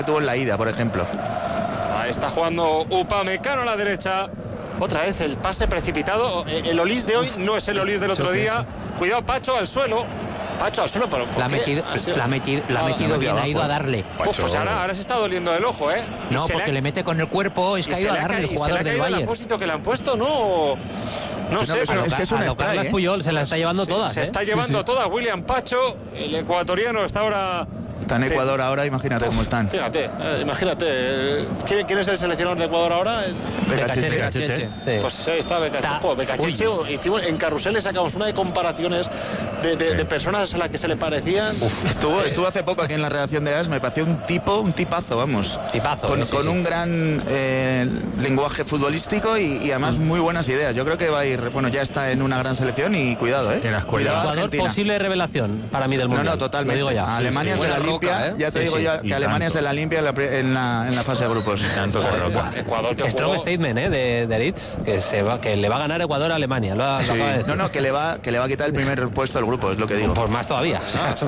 tuvo en la ida, por ejemplo. Ahí está jugando Upamecano a la derecha. Otra vez el pase precipitado. El Olís de hoy no es el Olís del otro día. Cuidado, Pacho al suelo. Pacho al suelo, pero la ha metido bien, ha ido a darle. Pues ahora se está doliendo el ojo, ¿eh? No, porque le mete con el cuerpo, es que ha ido a darle el jugador del Bayern. El apósito que le han puesto, no sé. Pero es que es un Carlos Puyol se la está llevando todas. Se está llevando todas. William Pacho, el ecuatoriano, está ahora... Está en Ecuador ahora, imagínate cómo están. Fíjate, imagínate. ¿Quién es el seleccionador de Ecuador ahora? Becacheche. Sí. Pues ahí está Becacheche. En Carrusel le sacamos una de comparaciones de personas a las que se le parecían. Estuvo hace poco aquí en la redacción de AS, me pareció un tipazo, vamos. Tipazo. Con un gran lenguaje futbolístico y además muy buenas ideas. Yo creo que va a ir, bueno, ya está en una gran selección y cuidado, En la escuela. Jugador posible revelación para mí del Mundial. No, totalmente. Lo digo ya. Alemania se la limpia, ya te digo yo que Alemania se la limpia en la fase de grupos. Ecuador que Strong statement de Ritz, que le va a ganar Ecuador a Alemania. Lo acaba de decir. No, que le va a quitar el primer puesto del grupo, es lo que digo. Pues más todavía.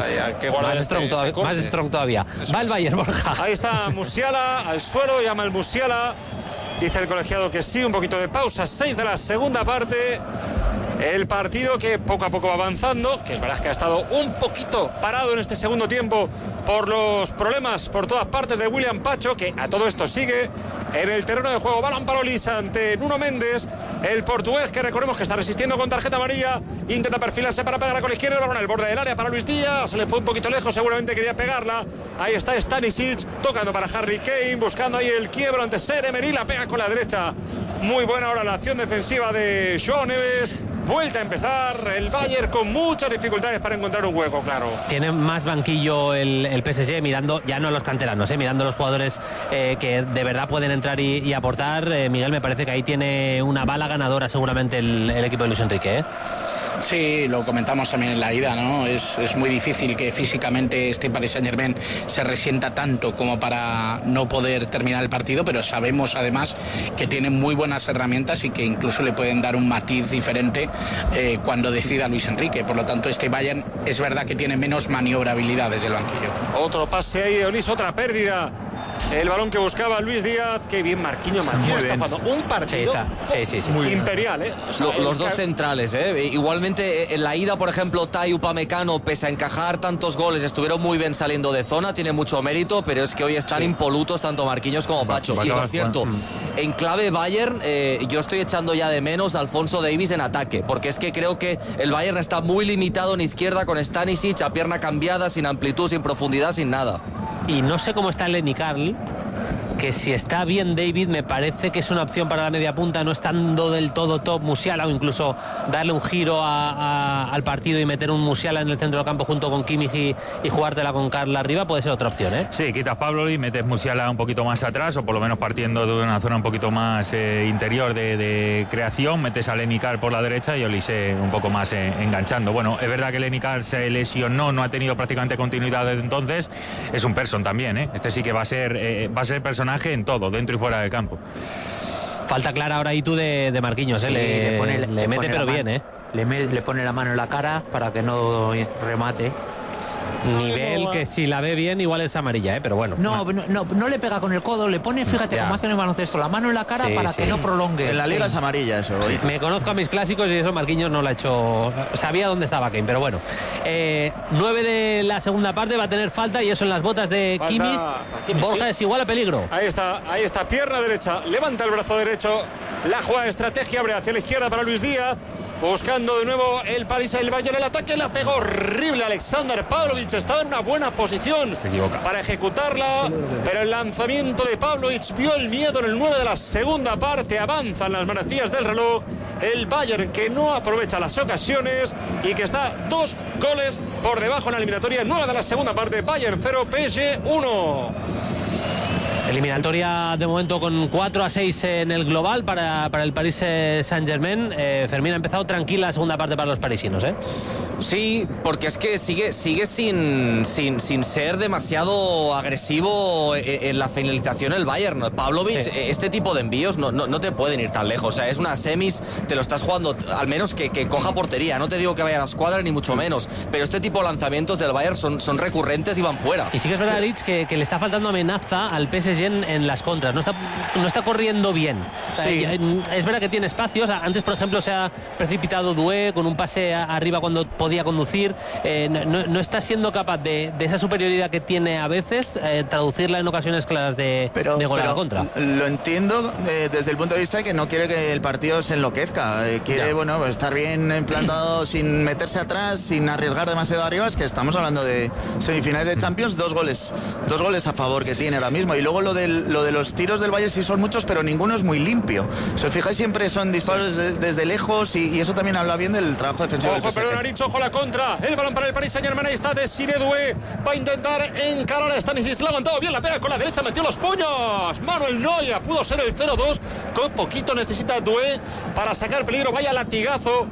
Más strong todavía. Va el Bayern, Borja. Ahí está Musiala al suelo, llama el Musiala. Dice el colegiado que sí, un poquito de pausa. 6 de la segunda parte. El partido que poco a poco va avanzando, que es verdad que ha estado un poquito parado en este segundo tiempo por los problemas por todas partes de William Pacho, que a todo esto sigue en el terreno de juego. Balón para Olís ante Nuno Méndez, el portugués, que recordemos que está resistiendo con tarjeta amarilla, intenta perfilarse para pegarla con la izquierda, el balón al borde del área para Luis Díaz, se le fue un poquito lejos, seguramente quería pegarla. Ahí está Stanisic, tocando para Harry Kane, buscando ahí el quiebro ante Ser Emery, la pega con la derecha. Muy buena ahora la acción defensiva de João Neves. Vuelta a empezar el Bayern con muchas dificultades para encontrar un hueco, claro. Tiene más banquillo el PSG mirando, ya no los canteranos, mirando los jugadores que de verdad pueden entrar y aportar. Miguel, me parece que ahí tiene una bala ganadora seguramente el equipo de Luis Enrique, Sí, lo comentamos también en la ida, ¿no? Es muy difícil que físicamente este Paris Saint-Germain se resienta tanto como para no poder terminar el partido, pero sabemos además que tiene muy buenas herramientas y que incluso le pueden dar un matiz diferente cuando decida Luis Enrique. Por lo tanto, este Bayern es verdad que tiene menos maniobrabilidad desde el banquillo. Otro pase ahí de Olís, otra pérdida. El balón que buscaba Luis Díaz. Qué bien Marquinhos está jugando un partido imperial, O sea, los dos centrales, Igualmente en la ida, por ejemplo, Tai Upamecano, pese a encajar tantos goles, estuvieron muy bien saliendo de zona, tiene mucho mérito, pero es que hoy están impolutos tanto Marquinhos como Pacho. Y por cierto, en clave Bayern, yo estoy echando ya de menos a Alphonso Davies en ataque, porque es que creo que el Bayern está muy limitado en izquierda con Stanisic a pierna cambiada, sin amplitud, sin profundidad, sin nada. Y no sé cómo está Lenny Karl, que si está bien David, me parece que es una opción para la media punta, no estando del todo top Musiala, o incluso darle un giro al partido y meter un Musiala en el centro del campo junto con Kimmich y jugártela con Karl arriba, puede ser otra opción, Sí, quitas Pablo y metes Musiala un poquito más atrás, o por lo menos partiendo de una zona un poquito más interior de creación, metes a Lenny Karl por la derecha y Olise un poco más enganchando. Bueno, es verdad que Lenny Karl se lesionó, no ha tenido prácticamente continuidad desde entonces, es un person también, Este sí que va a ser personaje en todo, dentro y fuera del campo. Falta clara ahora ahí tú de Marquinhos, sí, le mete pero bien, Le pone la mano en la cara para que no remate. Nivel que si la ve bien igual es amarilla, pero bueno. No le pega con el codo, le pone, fíjate cómo hace en el baloncesto, la mano en la cara para que no prolongue. En la liga es amarilla eso. Me conozco a mis clásicos y eso Marquinhos no lo ha hecho. Sabía dónde estaba Kane, pero bueno. 9 de la segunda parte, va a tener falta y eso en las botas de Kimmich. Borja, es igual a peligro. Ahí está, pierna derecha, levanta el brazo derecho, la jugada de estrategia, abre hacia la izquierda para Luis Díaz. Buscando de nuevo el Paris, el Bayern, el ataque, la pegó horrible Alexander Pavlovic, estaba en una buena posición para ejecutarla, pero el lanzamiento de Pavlovic vio el miedo en el 9 de la segunda parte, avanzan las manecillas del reloj, el Bayern que no aprovecha las ocasiones y que está 2 goles por debajo en la eliminatoria, 9 de la segunda parte, Bayern 0, PSG 1. Eliminatoria de momento con 4-6 en el global para el Paris Saint-Germain. Fermín, ha empezado tranquila la segunda parte para los parisinos, Sí, porque es que sigue sin ser demasiado agresivo en la finalización el Bayern. Pavlovic, sí. Este tipo de envíos no te pueden ir tan lejos. O sea, es una semis, te lo estás jugando, al menos que coja portería. No te digo que vaya a la escuadra ni mucho menos, pero este tipo de lanzamientos del Bayern son recurrentes y van fuera. Y sí que es verdad, Rich, que le está faltando amenaza al PSG en las contras. No está corriendo bien. O sea, sí. Es verdad que tiene espacios. Antes, por ejemplo, se ha precipitado Doué con un pase arriba cuando podía conducir. No está siendo capaz de esa superioridad que tiene a veces, traducirla en ocasiones claras de gol a la contra. Lo entiendo desde el punto de vista de que no quiere que el partido se enloquezca. Quiere, bueno, estar bien plantado sin meterse atrás, sin arriesgar demasiado arriba. Es que estamos hablando de semifinales de Champions, dos goles a favor que tiene ahora mismo. Y luego lo de los tiros del Bayern sí son muchos, pero ninguno es muy limpio. Si os fijáis, siempre son disparos desde lejos y eso también habla bien del trabajo defensivo. Ojo, perdón, Aricho, ojo la contra. El balón para el Paris Saint-Germain. Ahí está Desiré Doué. Va a intentar encarar a Stanislas. La ha aguantado bien, la pega con la derecha, metió los puños. Manuel Neuer pudo ser el 0-2. Con poquito necesita Doué para sacar peligro. Vaya latigazo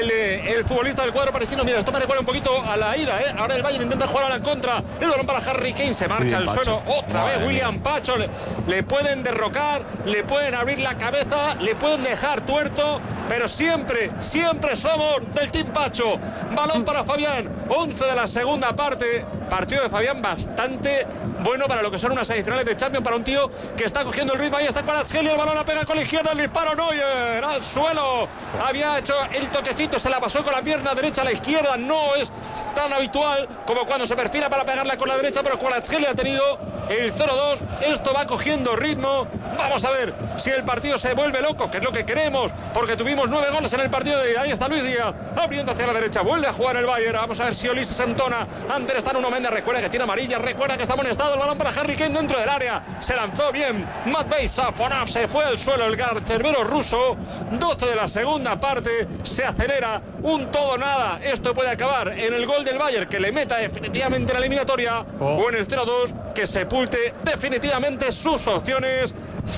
el futbolista del cuadro parisino. Mira, esto me recuerda un poquito a la ida, ¿eh? Ahora el Bayern intenta jugar a la contra. El balón para Harry Kane. Se marcha al suelo otra vez. William Pacho. Le pueden derrocar, le pueden abrir la cabeza, le pueden dejar tuerto, pero siempre somos del Team Pacho. Balón para Fabián. 11 de la segunda parte. Partido de Fabián bastante bueno para lo que son unas semifinales de Champions, para un tío que está cogiendo el ritmo. Ahí está Kvaratskhelia, el balón la pega con la izquierda, el disparo Neuer al suelo. Había hecho el toquecito, se la pasó con la pierna derecha a la izquierda. No es tan habitual como cuando se perfila para pegarla con la derecha, pero Kvaratskhelia ha tenido el 0-2. Esto va cogiendo ritmo. Vamos a ver si el partido se vuelve loco, que es lo que queremos, porque tuvimos 9 goles en el partido de ida. Ahí está Luis Díaz abriendo hacia la derecha, vuelve a jugar el Bayern. Vamos a ver si Ulises se entona. Antes está Nuno Méndez, recuerda que tiene amarilla, recuerda que está amonestado. El balón para Harry Kane dentro del área, se lanzó bien Matvei Safonov, se fue al suelo el cerbero ruso. 12 de la segunda parte, se acelera un todo nada. Esto puede acabar en el gol del Bayern, que le meta definitivamente en la eliminatoria, o en el 0-2, que sepulte definitivamente sus opciones.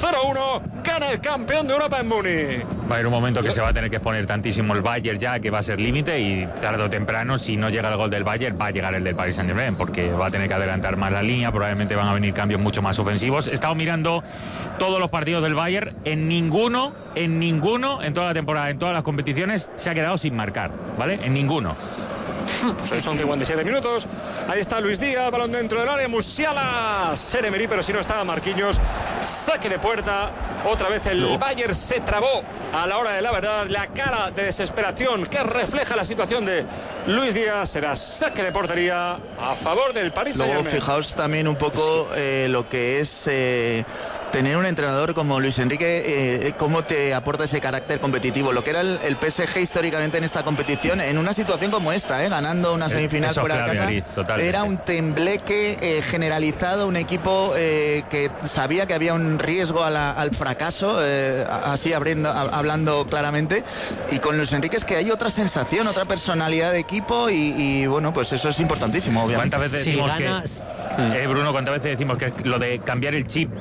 0-1, gana el campeón de Europa en Múnich. Va a haber un momento que se va a tener que exponer tantísimo el Bayern ya, que va a ser límite, y tarde o temprano, si no llega el gol del Bayern, va a llegar el del Paris Saint-Germain, porque va a tener que adelantar más la línea, probablemente van a venir cambios mucho más ofensivos. He estado mirando todos los partidos del Bayern, en ninguno, en toda la temporada, en todas las competiciones, se ha quedado sin marcar, ¿vale? En ninguno. Pues son 57 minutos. Ahí está Luis Díaz, balón dentro del área. Musiala, Seremeri, pero si no estaba Marquinhos. Saque de puerta. Otra vez el Bayern se trabó a la hora de la verdad. La cara de desesperación que refleja la situación de Luis Díaz será saque de portería a favor del Paris Saint-Germain. Luego fijaos también un poco lo que es tener un entrenador como Luis Enrique, cómo te aporta ese carácter competitivo. Lo que era el PSG históricamente en esta competición, en una situación como esta, ganando una semifinal fuera de casa, era un tembleque generalizado, un equipo que sabía que había un riesgo al fracaso, así hablando claramente, y con Luis Enrique es que hay otra sensación, otra personalidad de equipo y bueno, pues eso es importantísimo, obviamente. ¿Cuántas veces decimos Bruno, cuántas veces decimos que lo de cambiar el chip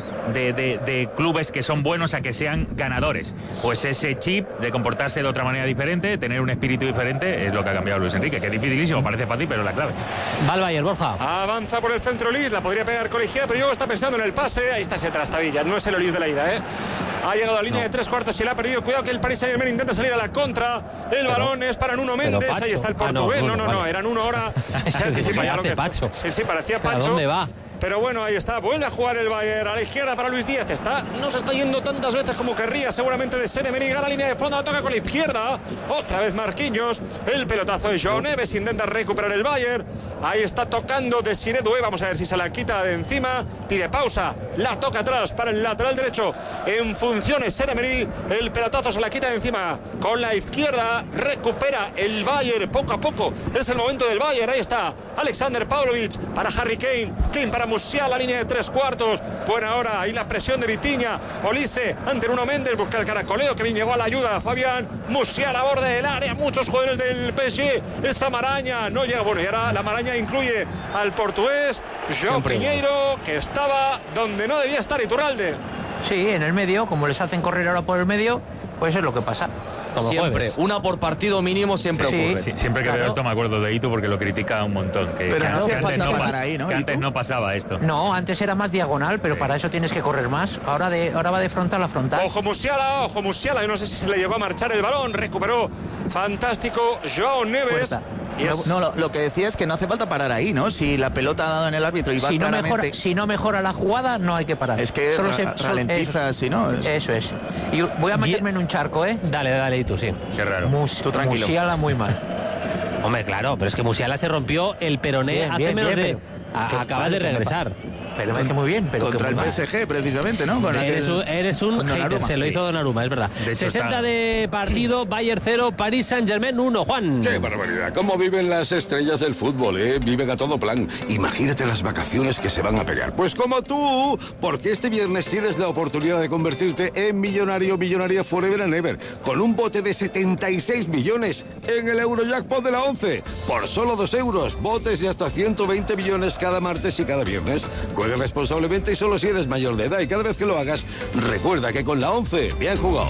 de clubes que son buenos a que sean ganadores? Pues ese chip de comportarse de otra manera diferente, tener un espíritu diferente, es lo que ha cambiado Luis Enrique, que es dificilísimo, parece fácil, pero es la clave. Va el Bayern, Borja. Avanza por el centro Lis, la podría pegar colegial, pero yo está pensando en el pase. Ahí está ese trastabilla, no es el Olis de la ida, Ha llegado a la línea de 3/4 y la ha perdido. Cuidado que el Paris Saint-Germain intenta salir a la contra. El balón es para Nuno Méndez. Ahí está el portugués. No, era Nuno ahora. Se anticipa ya lo que Pacho. Sí, parecía Pacho. ¿A dónde va? Pero bueno, ahí está, vuelve a jugar el Bayern a la izquierda para Luis Díaz. No se está yendo tantas veces como querría, seguramente, de Seremeri. Gana la línea de fondo, la toca con la izquierda. Otra vez Marquinhos. El pelotazo de João Neves, intenta recuperar el Bayern. Ahí está tocando Desiré Doué. Vamos a ver si se la quita de encima. Pide pausa, la toca atrás para el lateral derecho. En funciones Seremeri. El pelotazo se la quita de encima con la izquierda. Recupera el Bayern poco a poco. Es el momento del Bayern. Ahí está Alexander Pavlovic para Harry Kane. Kane para Musiala, la línea de 3/4. Buena hora, ahí la presión de Vitinha. Olise ante Nuno Méndez, busca el caracoleo, que bien llegó a la ayuda. Fabián, Musiala, borde del área. Muchos jugadores del PSG. Esa maraña no llega. Bueno, y ahora la maraña incluye al portugués João Pinheiro, que estaba donde no debía estar, Iturralde. Sí, en el medio, como les hacen correr ahora por el medio, pues es lo que pasa. Como siempre. jueves. Una por partido mínimo siempre ocurre. Sí, siempre que veo esto me acuerdo de Itu porque lo critica un montón. Pero no hace falta parar pas- ahí, ¿no? que ¿Y antes tú? no pasaba esto. No, antes era más diagonal, pero para eso tienes que correr más. Ahora va de frontal a frontal. Ojo Musiala, yo no sé si se le llegó a marchar el balón, recuperó fantástico Joao Neves. Puerta. Y es- No, lo que decía es que no hace falta parar ahí, ¿no? Si la pelota ha dado en el árbitro y va Si no mejora la jugada, no hay que parar. Es que ralentiza así, ¿no? Eso es. Y voy a meterme en un charco, ¿eh? Dale, y tú, sí. Qué raro. Tú tranquilo. Musiala muy mal. Hombre, claro, pero es que Musiala se rompió el peroné Bien, hace bien, menos bien, de... Acaba de regresar. Pero me hace muy bien. Pero Contra el PSG, precisamente, ¿no? Con Eres un con hater, Donnarumma, se lo sí. hizo Donnarumma, es verdad. De hecho, 60 está- de partido, Bayern 0, Paris Saint-Germain 1. Juan. ¡Qué barbaridad! ¿Cómo viven las estrellas del fútbol, eh? Viven a todo plan. Imagínate las vacaciones que se van a pegar. Pues como tú, porque este viernes tienes la oportunidad de convertirte en millonaria forever and ever, con un bote de 76 millones en el Eurojackpot de la 11. Por solo 2 euros, botes de hasta 120 millones cada martes y cada viernes. Juega responsablemente y solo si eres mayor de edad. Y cada vez que lo hagas, recuerda que con la 11, bien jugado.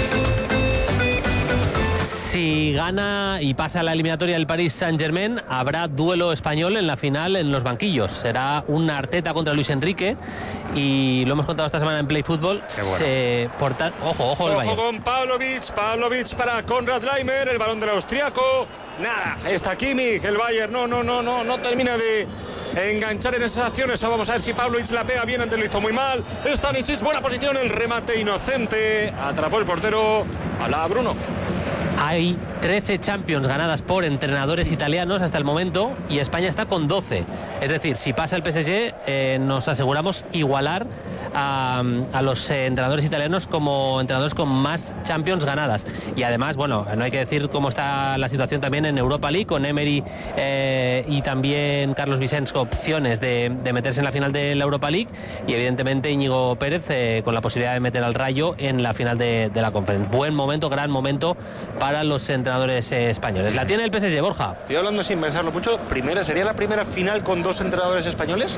Si gana y pasa a la eliminatoria el Paris Saint-Germain, habrá duelo español en la final en los banquillos. Será un Arteta contra Luis Enrique y lo hemos contado esta semana en Play Football. Bueno. Ojo el Bayern. con Pavlovic para Konrad Laimer, el balón del austriaco. Nada, está Kimmich, el Bayern no termina de enganchar en esas acciones. Vamos a ver si Pavlovic la pega bien, antes lo hizo muy mal. Stanisic, buena posición, el remate inocente. Atrapó el portero. Hola, Bruno. Hay 13 Champions ganadas por entrenadores italianos hasta el momento y España está con 12. Es decir, si pasa el PSG, nos aseguramos igualar a los entrenadores italianos como entrenadores con más Champions ganadas. Y además, bueno, no hay que decir cómo está la situación también en Europa League, con Emery y también Carlos Vicens con opciones de meterse en la final de la Europa League, y evidentemente Íñigo Pérez con la posibilidad de meter al Rayo en la final de la Conference. Buen momento, gran momento para los entrenadores españoles. La tiene el PSG, Borja. Estoy hablando sin pensarlo mucho. ¿Sería la primera final con 2 entrenadores españoles?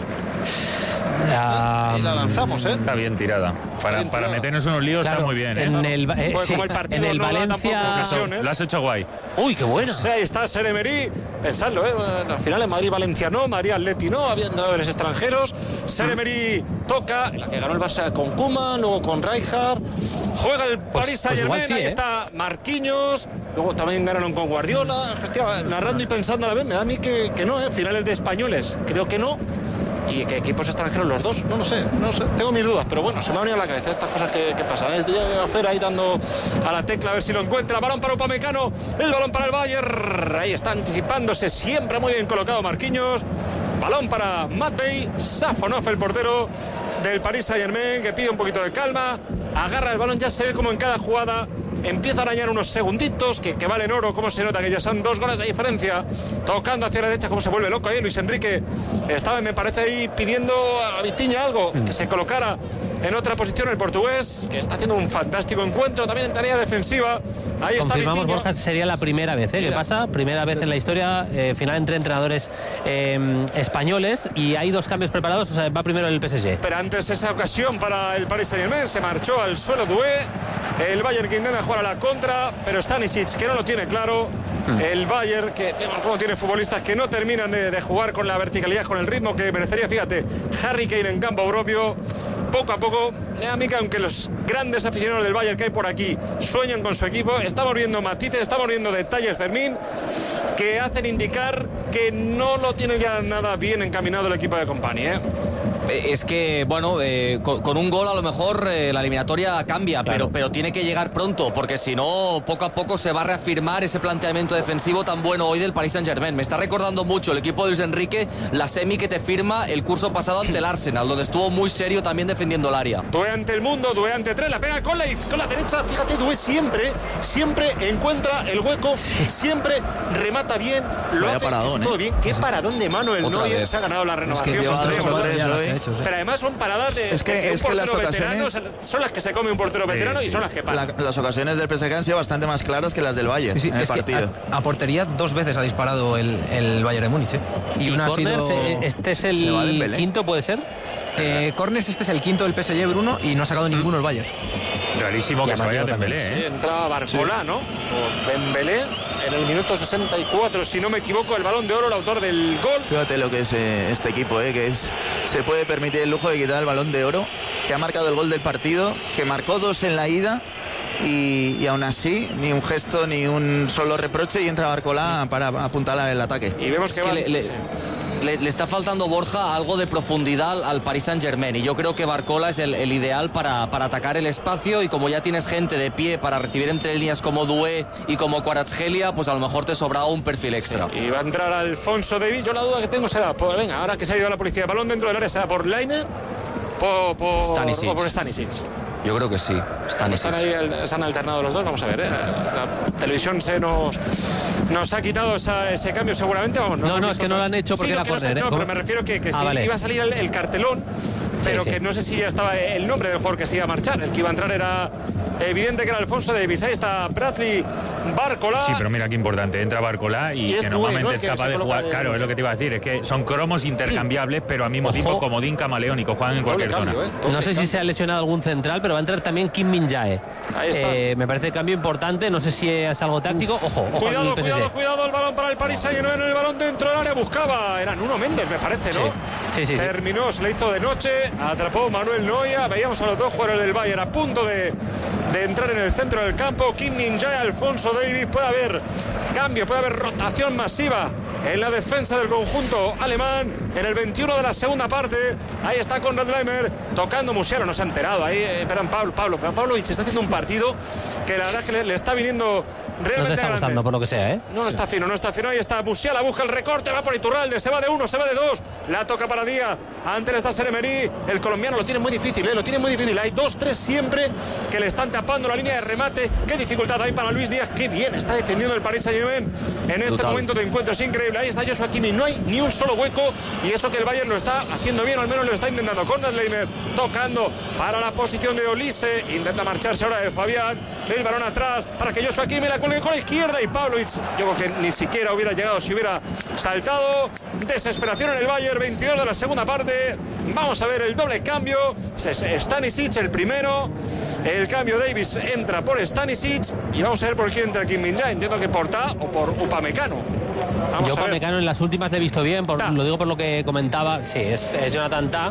Y la lanzamos, ¿eh? Está bien tirada. Para meternos en unos líos Claro, está muy bien, ¿eh? En el, Pues como el partido en el no da tampoco Valencia. ocasiones. Lo has hecho guay. Uy, qué bueno. Sí, ahí está Ser Emery. Pensadlo, al final en Madrid-Valencia no, Madrid-Atleti no, había entrenadores extranjeros. Ser Emery toca, la que ganó el Barça con Koeman, luego con Rijkaard. Juega el Paris Saint-Germain, igual sí, ahí está Marquinhos. Luego también ganaron con Guardiola. Hostia, narrando y pensando a la vez, me da a mí que no, finales de españoles, creo que no. Y que equipos extranjeros los dos, no lo sé, tengo mis dudas, pero bueno, se me ha venido a la cabeza estas cosas que pasan. Es de hacer ahí dando a la tecla a ver si lo encuentra. Balón para Upamecano, el balón para el Bayern. Ahí está anticipándose, siempre muy bien colocado Marquinhos. Balón para Matvei Safonov, el portero del Paris Saint-Germain, que pide un poquito de calma, agarra el balón, ya se ve como en cada jugada empieza a arañar unos segunditos que valen oro. Cómo se nota que ya son 2 goles de diferencia, tocando hacia la derecha, cómo se vuelve loco ahí Luis Enrique. Estaba, me parece, ahí pidiendo a Vitinha algo, que se colocara en otra posición el portugués, que está haciendo un fantástico encuentro también en tarea defensiva. Ahí está Confirmamos, Vitinha. Borja, sería la primera vez que pasa, primera vez en la historia, final entre entrenadores españoles, y hay 2 cambios preparados. O sea, va primero el PSG. Pero antes esa ocasión para el Paris Saint-Germain, se marchó al suelo Doué. El Bayern que intenta jugar a la contra, pero Stanisic que no lo tiene claro. El Bayern que vemos cómo tiene futbolistas que no terminan de jugar con la verticalidad, con el ritmo que merecería. Fíjate, Harry Kane en campo propio. Poco a poco, a mí que aunque los grandes aficionados del Bayern que hay por aquí sueñan con su equipo, estamos viendo matices, estamos viendo detalles, Fermín, que hacen indicar que no lo tiene ya nada bien encaminado el equipo de Company, ¿eh? Es que, bueno, con un gol a lo mejor la eliminatoria cambia, claro. pero tiene que llegar pronto, porque si no, poco a poco se va a reafirmar ese planteamiento defensivo tan bueno hoy del Paris Saint-Germain. Me está recordando mucho el equipo de Luis Enrique, la semi que te firma el curso pasado ante el Arsenal, donde estuvo muy serio también defendiendo el área. Doué ante el mundo, Doué ante 3, la pega con la derecha. Fíjate, Doué siempre encuentra el hueco, siempre remata bien, lo Vaya hace paradón, todo bien. Qué paradón de mano el Otra Neuer, vez. se ha ganado la renovación. lleva con 2 o 3 hoy. Pero además son paradas de Es que un portero las veterano, ocasiones- son las que se come un portero veterano y son las que paran. Las ocasiones del PSG han sido bastante más claras que las del Bayern en el es que partido. a portería 2 veces ha disparado el Bayern de Múnich. Y una ha Corners, sido... este es Se va el Dembélé. quinto, ¿puede ser? Corners, este es el quinto del PSG, Bruno, y no ha sacado ninguno el Bayern. Rarísimo que se vaya Dembélé, Sí, entra Barcola, ¿no? Por Dembélé en el minuto 64, si no me equivoco, el Balón de Oro, el autor del gol. Fíjate lo que es este equipo, que se puede permitir el lujo de quitar el Balón de Oro, que ha marcado el gol del partido, que marcó 2 en la ida. Y aún así, ni un gesto, ni un solo reproche, y entra Barcola para apuntalar el ataque. Y vemos que le está faltando, Borja, algo de profundidad al Paris Saint-Germain, y yo creo que Barcola es el ideal para atacar el espacio, y como ya tienes gente de pie para recibir entre líneas como Doué y como Kvaratskhelia, pues a lo mejor te sobraba un perfil extra. Sí, y va a entrar Alphonso Davies. Yo la duda que tengo será, venga, ahora que se ha ido a la policía de balón dentro del área, ¿será por Laimer o por Stanisic? Yo creo que sí, Stanisic. Se han alternado los dos, vamos a ver. La televisión nos ha quitado ese cambio seguramente. Vamos, no, es que no lo han hecho porque era córner. Pero me refiero que sí, vale. Iba a salir el cartelón, pero que no sé si ya estaba el nombre del jugador que se iba a marchar. El que iba a entrar era evidente que era Alphonso Davies. Ahí está Bradley Barcola. Sí, pero mira qué importante, entra Barcola y que normalmente es capaz de jugar. Claro, es lo que te iba a decir, es que son cromos intercambiables, pero al mismo tiempo comodín camaleónico, juegan en cualquier zona. No sé si se ha lesionado algún central, pero va a entrar también Kim Min-jae. Ahí está. Me parece cambio importante, no sé si es algo táctico. Ojo, cuidado, el balón para el Paris Saint-Germain, el balón dentro del área, buscaba, era Nuno Méndez, me parece, ¿no? Sí. Terminó, se le hizo de noche, atrapó Manuel Neuer, veíamos a los dos jugadores del Bayern a punto de entrar en el centro del campo. Kim Min-jae, Alphonso Davies, puede haber cambio, puede haber rotación masiva en la defensa del conjunto alemán en el 21 de la segunda parte. Ahí está Konrad Laimer tocando. Musiala no se ha enterado, ahí esperan Pavlovic está haciendo un partido que la verdad es que le está viniendo realmente no está gustando, por lo que sea, no está fino, ahí está Musiala, busca el recorte, va por Iturralde, se va de 1, se va de 2, la toca para Díaz, antes está Seremerí, el colombiano lo tiene muy difícil, hay 2-3 siempre que le están tapando la línea de remate. Qué dificultad hay para Luis Díaz, qué bien está defendiendo el Paris Saint-Germain en este momento de encuentro, es increíble. Ahí está Joshua Kimmich, no hay ni un solo hueco, y eso que el Bayern lo está haciendo bien, al menos lo está intentando. Konrad Laimer tocando para la posición de Olise, intenta marcharse ahora de Fabián, el balón atrás para que Joshua Kimmich la cuelgue con la izquierda, y Pavlovic yo creo que ni siquiera hubiera llegado si hubiera saltado. Desesperación en el Bayern, 22 de la segunda parte. Vamos a ver el doble cambio, Stanisic el primero, el cambio Davies entra por Stanisic, y vamos a ver por quién entra Kim Min-jae. Entiendo que por Ta o por Upamecano. Yo Upamecano en las últimas le he visto bien, lo digo por lo que comentaba. Sí, es Jonathan Ta.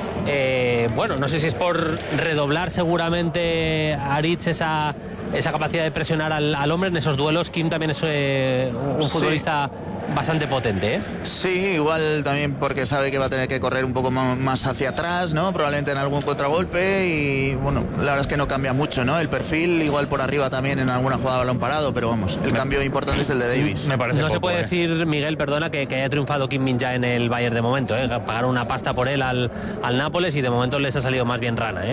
Bueno, no sé si es por redoblar seguramente a Aritz esa capacidad de presionar al hombre en esos duelos. Kim también es un futbolista bastante potente, Sí, igual también porque sabe que va a tener que correr un poco más hacia atrás, ¿no? Probablemente en algún contragolpe, y bueno, la verdad es que no cambia mucho, ¿no? El perfil igual por arriba también en alguna jugada balón parado, pero vamos, el cambio importante es el de Davies. Me parece se puede decir, Miguel, perdona, que haya triunfado Kim Min-jae en el Bayern de momento, pagaron una pasta por él al Nápoles, y de momento les ha salido más bien rana,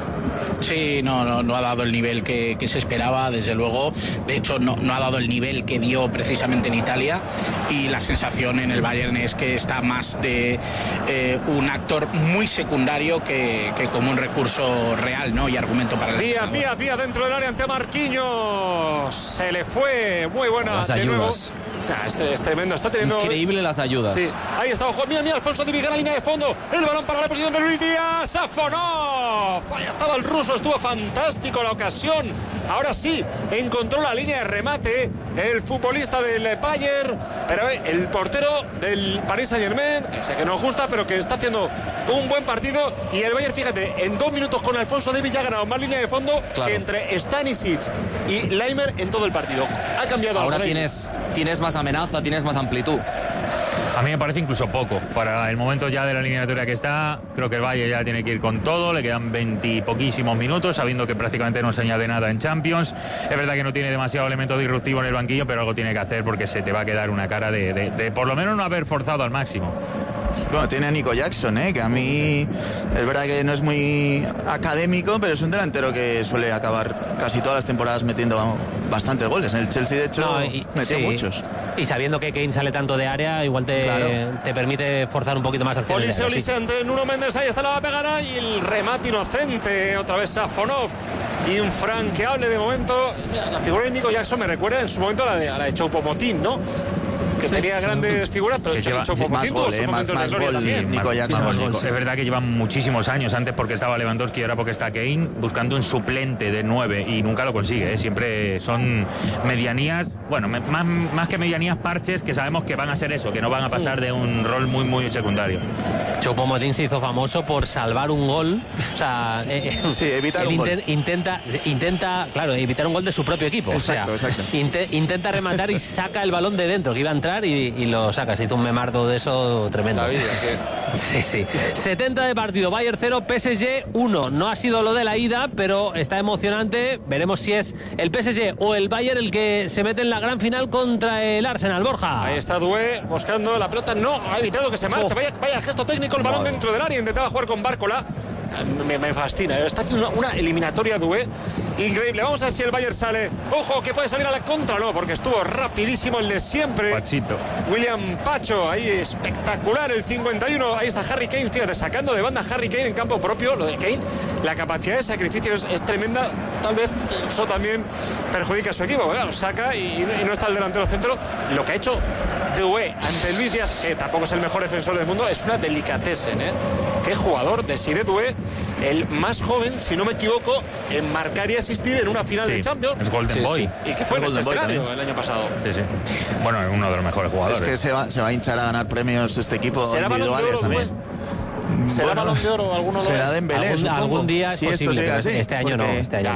Sí, no ha dado el nivel que se esperaba, desde luego. De hecho, no ha dado el nivel que dio precisamente en Italia, y la sensación en el Bayern es que está más de un actor muy secundario que como un recurso real, ¿no? Y argumento para el Díaz dentro del área ante Marquinhos. Se le fue, muy buena las de ayudas. Nuevo. O sea, es tremendo, está teniendo... Increíble las ayudas. Sí, ahí está, ojo, mira, Alphonso Davies, la línea de fondo, el balón para la posición de Luis Díaz, Safonov, ahí estaba el ruso, estuvo fantástico la ocasión, ahora sí, encontró la línea de remate, el futbolista del Bayern, pero el portero del Paris Saint-Germain, que sé que no gusta, pero que está haciendo un buen partido, y el Bayern, fíjate, en 2 minutos con Alphonso Davies ya ha ganado más línea de fondo que entre Stanisic y Laimer en todo el partido. Ha cambiado ahora tienes más amenaza, tienes más amplitud. A mí me parece incluso poco. Para el momento ya de la eliminatoria que está, creo que el Valle ya tiene que ir con todo. Le quedan 20 y poquísimos minutos, sabiendo que prácticamente no se añade nada en Champions. Es verdad que no tiene demasiado elemento disruptivo en el banquillo, pero algo tiene que hacer, porque se te va a quedar una cara de por lo menos no haber forzado al máximo. Bueno, tiene a Nico Jackson, que a mí es verdad que no es muy académico, pero es un delantero que suele acabar casi todas las temporadas metiendo bastantes goles. En el Chelsea, de hecho, metió muchos. Y sabiendo que Kane sale tanto de área, igual te permite forzar un poquito más acciones. Olise ante Nuno Méndez, ahí está, la va a pegar ahí, el remate inocente, otra vez Safonov, infranqueable de momento. La figura de Nico Jackson me recuerda en su momento a la de Choupo-Moting, ¿no? que tenía grandes figuras, pero que ha hecho poco tiempo. Más gol, Nico Jackson. Es verdad que llevan muchísimos años, antes porque estaba Lewandowski y ahora porque está Kane, buscando un suplente de 9 y nunca lo consigue. Siempre son medianías, bueno, más que medianías, parches que sabemos que van a ser eso, que no van a pasar de un rol muy, muy secundario. Choupo-Moting se hizo famoso por salvar un gol. O sea, evitar un gol. Intenta, claro, evitar un gol de su propio equipo. Exacto. Intenta rematar y saca el balón de dentro, que iba a entrar y lo saca. Se hizo un memardo de eso tremendo. La vida, sí. 70 de partido, Bayern 0, PSG 1. No ha sido lo de la ida, pero está emocionante. Veremos si es el PSG o el Bayern el que se mete en la gran final contra el Arsenal. Borja. Ahí está Doué buscando la pelota. No, ha evitado que se marche. Vaya el gesto técnico, el balón dentro del área. Intentaba jugar con Bárcola. Me fascina. Está haciendo una eliminatoria Doué increíble. Vamos a ver si el Bayern sale. Ojo, que puede salir a la contra. No, porque estuvo rapidísimo el de siempre. Pachito. William Pacho, ahí espectacular el 51. Ahí está Harry Kane, fíjate, sacando de banda Harry Kane en campo propio. Lo de Kane, la capacidad de sacrificio es tremenda. Tal vez eso también perjudica a su equipo. Claro, saca y no está el delantero centro. Lo que ha hecho Doué ante Luis Díaz, que tampoco es el mejor defensor del mundo, es una delicatessen, ¿eh? Qué jugador, Desiré Doué, el más joven, si no me equivoco, en marcar y asistir en una final de Champions. Es Golden Boy. Y que fue en este escenario el año pasado. Sí. Bueno, es uno de los mejores jugadores. Es que se va a hinchar a ganar premios este equipo. ¿Será Balón de Oro, también? ¿Será Balón de Oro? ¿Alguno será Dembélé, algún día es posible, pero este año no.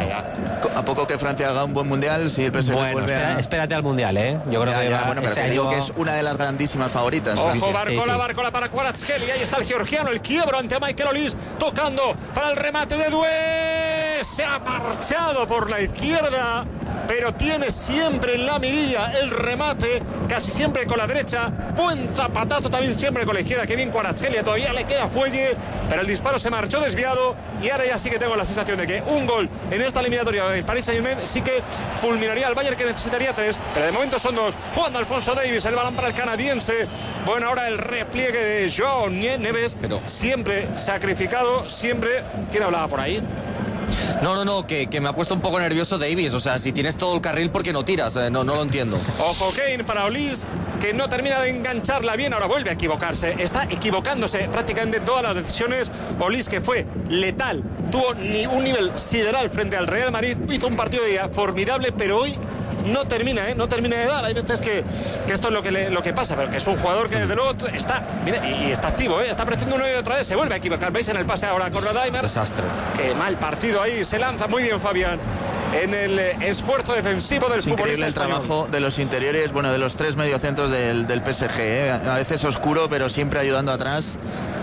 A poco que Francia haga un buen mundial, si el PSG vuelve espérate al mundial, ¿eh? Yo creo que bueno, pero te digo que es una de las grandísimas favoritas. Ojo, Bárcola para Kvaratskhelia. Ahí está el georgiano, el quiebro ante Michael Olise, tocando para el remate de Doué. Se ha marchado por la izquierda, pero tiene siempre en la mirilla el remate, casi siempre con la derecha. Buen zapatazo también siempre con la izquierda. Que bien Kvaratskhelia, todavía le queda fuelle, pero el disparo se marchó desviado. Y ahora ya sí que tengo la sensación de que un gol en esta eliminatoria del Paris Saint-Germain sí que fulminaría al Bayern, que necesitaría 3, pero de momento son 2. Jugando Alphonso Davies, el balón para el canadiense. Bueno, ahora el repliegue de Joao Neves, siempre sacrificado, siempre. ¿Quién hablaba por ahí? No, que me ha puesto un poco nervioso Davies. O sea, si tienes todo el carril, ¿por qué no tiras? No lo entiendo. Ojo, Kane para Olise, que no termina de engancharla bien. Ahora vuelve a equivocarse. Está equivocándose prácticamente en todas las decisiones. Olise, que fue letal, tuvo un nivel sideral frente al Real Madrid. Hizo un partido de día formidable, pero hoy no termina de dar. Hay veces que esto es lo que pasa, pero que es un jugador que desde luego está, mira, y está activo, está apareciendo una y otra vez, se vuelve a equivocar. ¿Veis en el pase ahora con Rodaimer? Desastre. Qué mal partido ahí, se lanza muy bien Fabián en el esfuerzo defensivo del futbolista español. El trabajo de los interiores, bueno, de los 3 mediocentros del PSG, a veces oscuro, pero siempre ayudando atrás.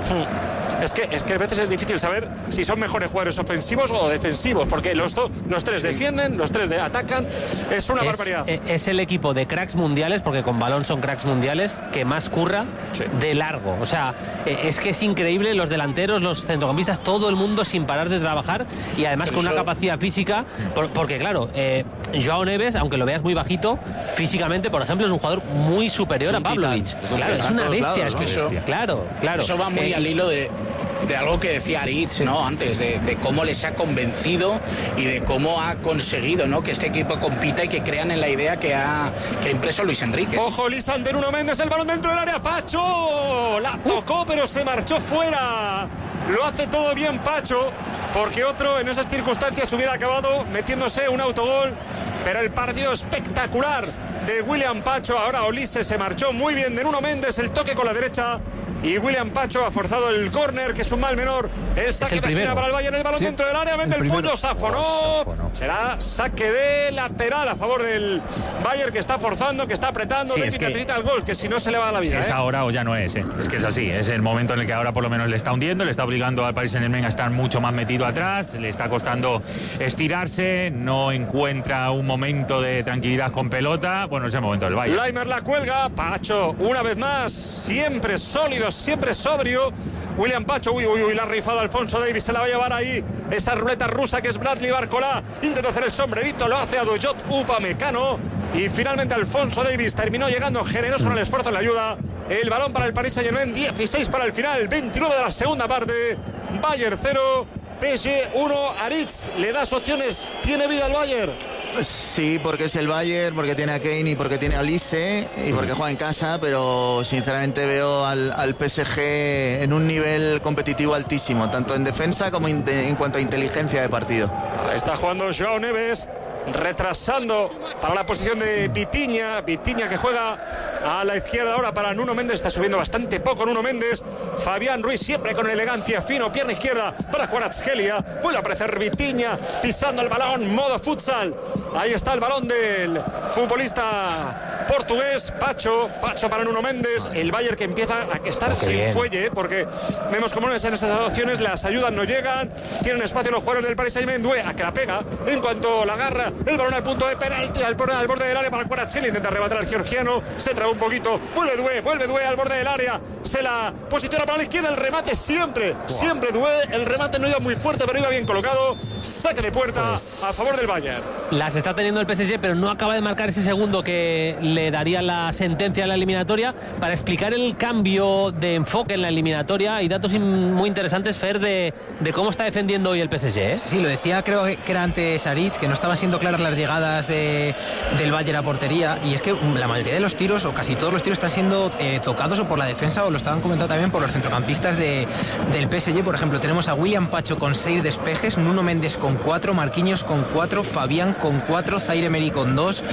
Es que a veces es difícil saber si son mejores jugadores ofensivos o defensivos, porque los 3 defienden, los 3 atacan. Es una barbaridad. Es el equipo de cracks mundiales, porque con balón son cracks mundiales, que más curra de largo. O sea, es que es increíble, los delanteros, los centrocampistas, todo el mundo sin parar de trabajar, y además con una capacidad física, porque claro, Joao Neves, aunque lo veas muy bajito, físicamente, por ejemplo, es un jugador muy superior a Pavlovic. Claro, es una bestia. Lados, ¿no? Claro. Eso va muy al hilo de algo que decía Aritz, ¿no? Antes, de cómo les ha convencido y de cómo ha conseguido, ¿no?, que este equipo compita y que crean en la idea que ha impreso Luis Enrique. Ojo, Lisandro Nuno Méndez, el balón dentro del área. Pacho la tocó, pero se marchó fuera. Lo hace todo bien Pacho, porque otro en esas circunstancias hubiera acabado metiéndose un autogol. Pero el partido espectacular de William Pacho. Ahora Olise se marchó muy bien de Nuno Méndez, el toque con la derecha. Y William Pacho ha forzado el córner, que es un mal menor. El saque de esquina para el Bayern, el balón dentro del área, mete el puño Safonov. Será saque de lateral a favor del Bayern, que está forzando, que está apretando. David necesita el gol, que si no se le va a la vida. Es ahora o ya no es. Es que es así. Es el momento en el que ahora por lo menos le está hundiendo, le está obligando al Paris Saint-Germain a estar mucho más metido atrás, le está costando estirarse, no encuentra un momento de tranquilidad con pelota. Bueno, es el momento del Bayern. Laimer la cuelga, Pacho una vez más, siempre sólido, siempre sobrio. William Pacho, la ha rifado Alphonso Davies, se la va a llevar ahí esa ruleta rusa que es Bradley Bárcola. Intenta hacer el sombrerito, lo hace a Duyot Upamecano. Y finalmente Alphonso Davies terminó llegando generoso en el esfuerzo, en la ayuda. El balón para el Paris Saint-Germain, 16 para el final, 29 de la segunda parte. Bayern 0, PSG 1. Aritz, ¿le das opciones? ¿Tiene vida al Bayern? Sí, porque es el Bayern, porque tiene a Kane y porque tiene a Olise y porque juega en casa, pero sinceramente veo al PSG en un nivel competitivo altísimo, tanto en defensa como en cuanto a inteligencia de partido. Está jugando Joao Neves, retrasando para la posición de Vitinha que juega a la izquierda ahora para Nuno Méndez. Está subiendo bastante poco Nuno Méndez. Fabián Ruiz siempre con elegancia, fino, pierna izquierda para Kvaratskhelia. Vuelve a aparecer Vitinha pisando el balón, modo futsal. Ahí está el balón del futbolista portugués, Pacho para Nuno Méndez. El Bayern que empieza a estar sin fuelle, porque vemos como en esas opciones las ayudas no llegan. Tienen espacio los jugadores del Paris Saint-Germain. Doué a que la pega en cuanto la agarra el balón al punto de penalti, al borde del área para Kvaratskhelia. Intenta arrebatar al georgiano, se traba un poquito, vuelve Doué al borde del área, se la posiciona para la izquierda, el remate siempre Doué, el remate no iba muy fuerte pero iba bien colocado, saque de puerta a favor del Bayern. Las está teniendo el PSG, pero no acaba de marcar ese segundo que le daría la sentencia a la eliminatoria. Para explicar el cambio de enfoque en la eliminatoria, hay datos muy interesantes, Fer, de cómo está defendiendo hoy el PSG, ¿eh? Sí, lo decía, creo que era antes Aritz, que no estaban siendo claras las llegadas del Bayern a portería, y es que la mayoría de los tiros, o casi todos los tiros, están siendo tocados o por la defensa, o lo estaban comentando también por los centrocampistas del PSG. Por ejemplo, tenemos a William Pacho con 6 despejes, Nuno Méndez con 4, Marquinhos con 4, Fabián con 4, Zaire Emery con 2.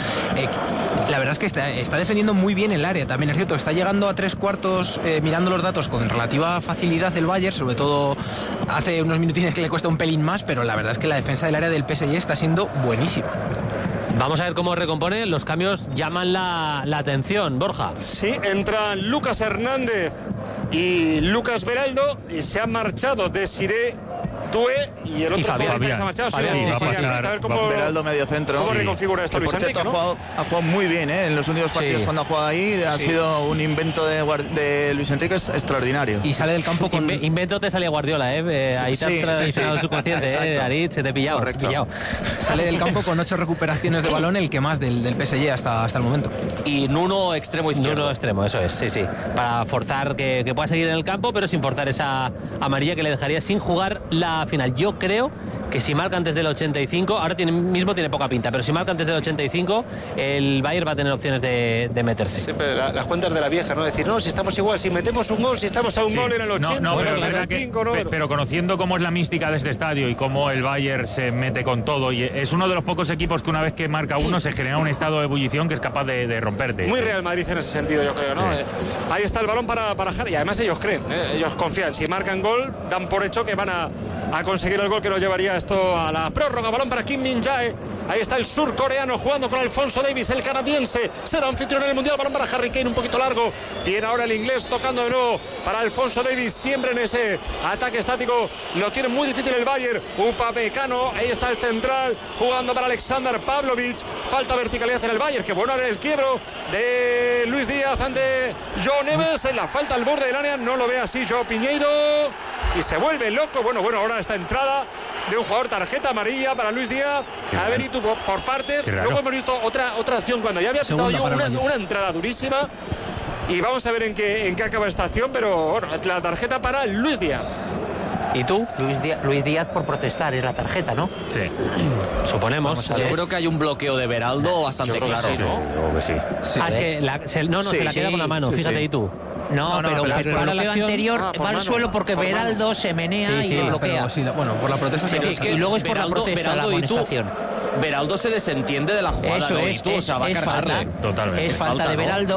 La verdad es que está defendiendo muy bien el área. También es cierto que está llegando a 3/4, mirando los datos, con relativa facilidad el Bayern, sobre todo hace unos minutines que le cuesta un pelín más, pero la verdad es que la defensa del área del PSG está siendo buenísima. Vamos a ver cómo recompone. Los cambios llaman la atención, Borja. Sí, entran Lucas Hernández y Lucas Beraldo, y se han marchado Desiré Doué y el otro futbolista que se ha marchado. A ver cómo Beraldo medio centro. ¿Cómo reconfigura esto Luis Enrique? ¿No? Ha jugado muy bien, ¿eh? En los últimos partidos cuando ha jugado ahí ha sido un invento de Luis Enrique extraordinario. Y sale del campo con... Invento te salía Guardiola, ¿eh? Ahí te has traicionado el subconsciente, Aritz, se te he pillado. Sale del campo con 8 recuperaciones de balón, el que más del PSG hasta el momento. Y Nuno extremo izquierdo. Nuno extremo, eso es, sí. Para forzar que pueda seguir en el campo, pero sin forzar esa amarilla que le dejaría sin jugar la final. Yo creo que si marca antes del 85, ahora mismo tiene poca pinta, pero si marca antes del 85, el Bayern va a tener opciones de meterse. Siempre las cuentas de la vieja, ¿no? Decir, no, si estamos igual, si metemos un gol, si estamos a un gol en el 80, pero es verdad que, pero conociendo cómo es la mística de este estadio y cómo el Bayern se mete con todo, y es uno de los pocos equipos que una vez que marca uno se genera un estado de ebullición que es capaz de romperte. Muy Real Madrid en ese sentido, yo creo, ¿no? Sí. Ahí está el balón para Harry, y además ellos creen, ellos confían, si marcan gol, dan por hecho que van a conseguir el gol que nos llevaría esto a la prórroga. Balón para Kim Min-jae, ahí está el surcoreano jugando con Alphonso Davies, el canadiense, será anfitrión en el Mundial. Balón para Harry Kane, un poquito largo, tiene ahora el inglés tocando de nuevo para Alphonso Davies, siempre en ese ataque estático, lo tiene muy difícil el Bayern. Upamecano, ahí está el central, jugando para Alexander Pavlovic, falta verticalidad en el Bayern, que bueno el quiebro de Luis Díaz ante Joao Neves, en la falta al borde del área, no lo ve así Joao Piñeiro, y se vuelve loco. Bueno, ahora esta entrada de un jugador, tarjeta amarilla para Luis Díaz. A ver, y tú por partes. Luego hemos visto otra acción cuando ya había pitado yo una entrada durísima. Y vamos a ver en qué acaba esta acción, pero bueno, la tarjeta para Luis Díaz. ¿Y tú? Luis Díaz por protestar, es la tarjeta, ¿no? Sí. Suponemos. Yo creo que hay un bloqueo de Beraldo bastante claro, sí, ¿no? Creo que sí. Es que se la queda con la mano, fíjate, ¿y tú? No, pero el bloqueo anterior va al suelo porque Beraldo se menea y lo bloquea. Por la protesta y luego es por la protesta, la amonestación. Beraldo se desentiende de la jugada. Eso es, va a cargarle. Totalmente. Es falta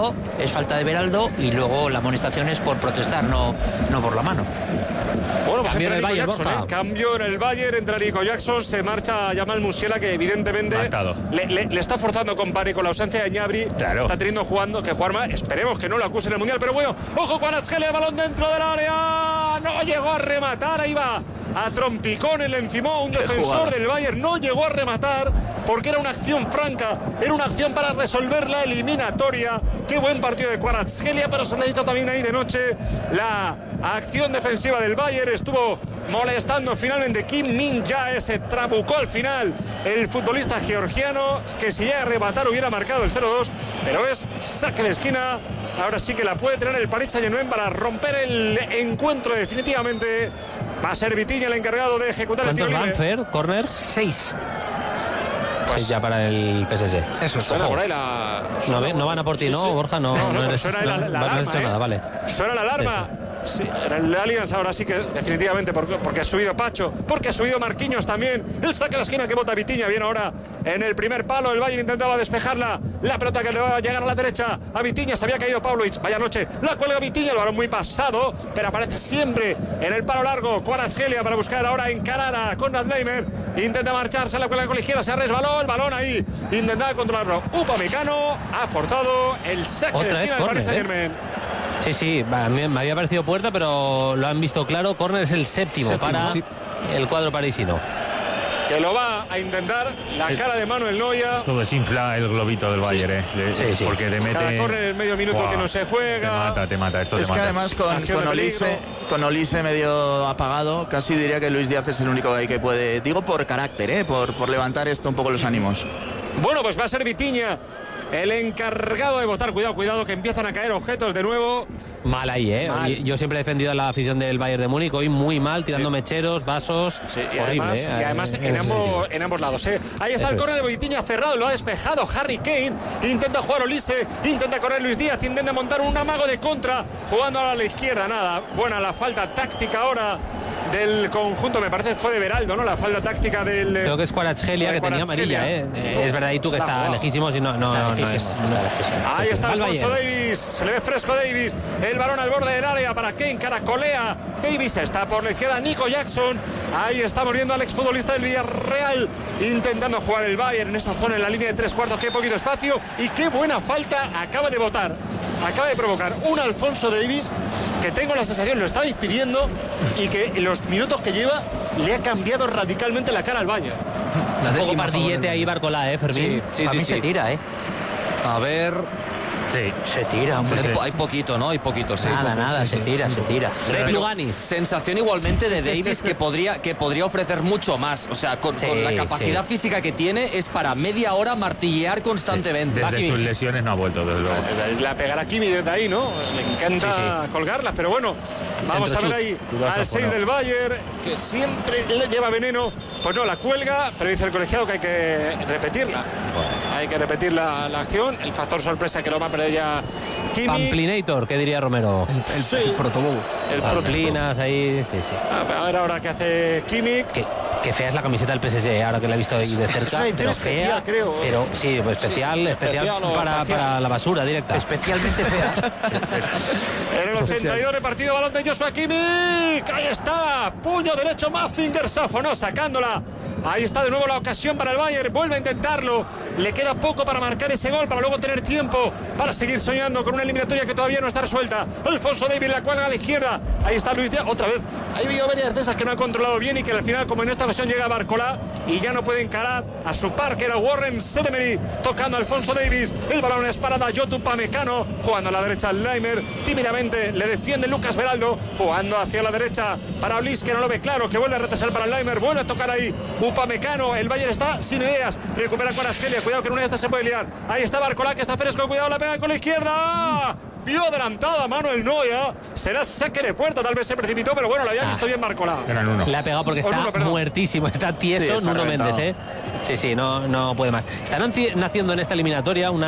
de Beraldo y luego la amonestación es por protestar, no por la mano. Bueno, pues entra Nico Jackson, cambio en el Bayern, entra Nico Jackson, se marcha Jamal Musiala, que evidentemente le está forzando con Pari con la ausencia de Gnabry, está teniendo que jugar más, esperemos que no lo acuse en el Mundial, pero bueno, ojo Kvaratskhelia, balón dentro del área, no llegó a rematar, ahí va a trompicones, le encimó un defensor del Bayern, no llegó a rematar porque era una acción franca, era una acción para resolver la eliminatoria. Qué buen partido de Kvaratskhelia, pero se necesita también ahí de noche la acción defensiva del Bayern. Estuvo molestando finalmente Kim Min-jae, se trabucó al final el futbolista georgiano, que si llega a rematar hubiera marcado el 0-2, pero es saque de esquina. Ahora sí que la puede tener el Paris Saint-Germain para romper el encuentro definitivamente. Va a ser Vitinha el encargado de ejecutar el tiro libre. ¿Cuántos van, Fer? ¿Corners? 6. Pues ya para el PSG. Eso es. Suena por ahí la... No van a por ti, ¿no, Borja? No eres, suena la no has hecho nada, vale. Suena la alarma. Sí, en el Allianz ahora sí que definitivamente porque ha subido Pacho, porque ha subido Marquinhos también. El saque a la esquina que bota Vitinha, viene ahora en el primer palo. El Bayern intentaba despejarla, la pelota que le va a llegar a la derecha a Vitinha. Se había caído Pavlovic, vaya noche, la cuelga Vitinha, el balón muy pasado, pero aparece siempre en el palo largo Kvaratskhelia para buscar ahora encarar a Konrad Laimer. Intenta marcharse, la cuelga con la izquierda, se resbaló el balón ahí, intentaba controlarlo Upamecano, ha forzado el saque de esquina del Paris Saint-Germain. Sí, a mí me había parecido puerta, pero lo han visto claro. Córner es el séptimo para el cuadro parisino. Que lo va a intentar la cara de Manuel Neuer. Todo desinfla el globito del Bayern, Sí. porque te mete... Cada córner en el medio minuto que no se juega. Te mata, esto es te mata. Que además con Olise medio apagado, casi diría que Luis Díaz es el único ahí que puede, digo por carácter, por levantar esto un poco los ánimos. Bueno, pues va a ser Vitinha el encargado de votar. Cuidado, que empiezan a caer objetos de nuevo. Mal ahí, Mal. Yo siempre he defendido a la afición del Bayern de Múnich. Hoy muy mal, tirando mecheros, vasos. Sí, y horrible, además en ambos lados. Ahí está el córner de Vitinha cerrado, lo ha despejado Harry Kane. Intenta jugar Olise, intenta correr Luis Díaz, intenta montar un amago de contra, jugando ahora a la izquierda. Nada, buena la falta táctica ahora del conjunto, me parece que fue de Beraldo, ¿no? La falta táctica del... Creo que es Kvaratskhelia, que tenía amarilla, Es verdad, y tú que está lejísimo, si no es... Ahí está Alfonso Davies, se le ve fresco Davies, el balón al borde del área para Kane, caracolea Davies, está por la izquierda Nico Jackson, ahí está muriendo al exfutbolista del Villarreal, intentando jugar el Bayern en esa zona, en la línea de 3/4, qué poquito espacio, y qué buena falta acaba de botar. Acaba de provocar un Alfonso Davies que tengo la sensación, lo estabais pidiendo, y que en los minutos que lleva le ha cambiado radicalmente la cara al Bayern. Un poco pardillete ahí Barcolá, Fermín. Sí, se tira, A ver... Sí. Se tira, Hay poquito, ¿no? Hay poquito, sí. Nada, se tira. Sensación igualmente de Davies que podría ofrecer mucho más. O sea, con la capacidad física que tiene, es para media hora martillear constantemente. Desde sus lesiones no ha vuelto, desde luego. Es la pegar a Kimi desde ahí, ¿no? Le encanta colgarlas, pero bueno, vamos a ver ahí al 6 del Bayern, que siempre le lleva veneno. Pues no, la cuelga, pero dice el colegiado que hay que repetirla. Hay que repetir la acción. El factor sorpresa que lo va a perder ya Kimi. Pamplinator, ¿qué diría Romero? El protobobo. El Pamplinas ahí, sí. A ver ahora qué hace Kimi. Qué fea es la camiseta del PSG, ahora que la he visto ahí de cerca. Es una edición especial, creo. Pero sí, pues especial para la basura directa. Especialmente fea. En el 82 repartido balón de Joshua Kimmich. Ahí está. Puño derecho Mazinger Safonov sacándola. Ahí está de nuevo la ocasión para el Bayern. Vuelve a intentarlo. Le queda poco para marcar ese gol, para luego tener tiempo para seguir soñando con una eliminatoria que todavía no está resuelta. Alfonso Davies la cuelga a la izquierda. Ahí está Luis Díaz. Otra vez. Hay habido varias defensas que no han controlado bien y que al final, como en esta ocasión, llega Barcolá y ya no puede encarar a su par, que era Warren Sedemery, tocando a Alfonso Davies. El balón es parada Yotu Upamecano, jugando a la derecha Laimer. Tímidamente le defiende Lucas Beraldo, jugando hacia la derecha para Olis, que no lo ve claro, que vuelve a retrasar para Laimer. Vuelve a tocar ahí Upamecano. El Bayern está sin ideas. Recupera Kvaratskhelia. Cuidado que en una de estas se puede liar. Ahí está Barcolá, que está fresco. Cuidado, la pega con la izquierda. Vio adelantada Manuel Neuer. Será saque de puerta, tal vez se precipitó, pero bueno, lo había visto bien Barcolá. Le ha pegado porque está muertísimo, está tieso. Está Nuno Méndez, Sí, no puede más. Están naciendo en esta eliminatoria un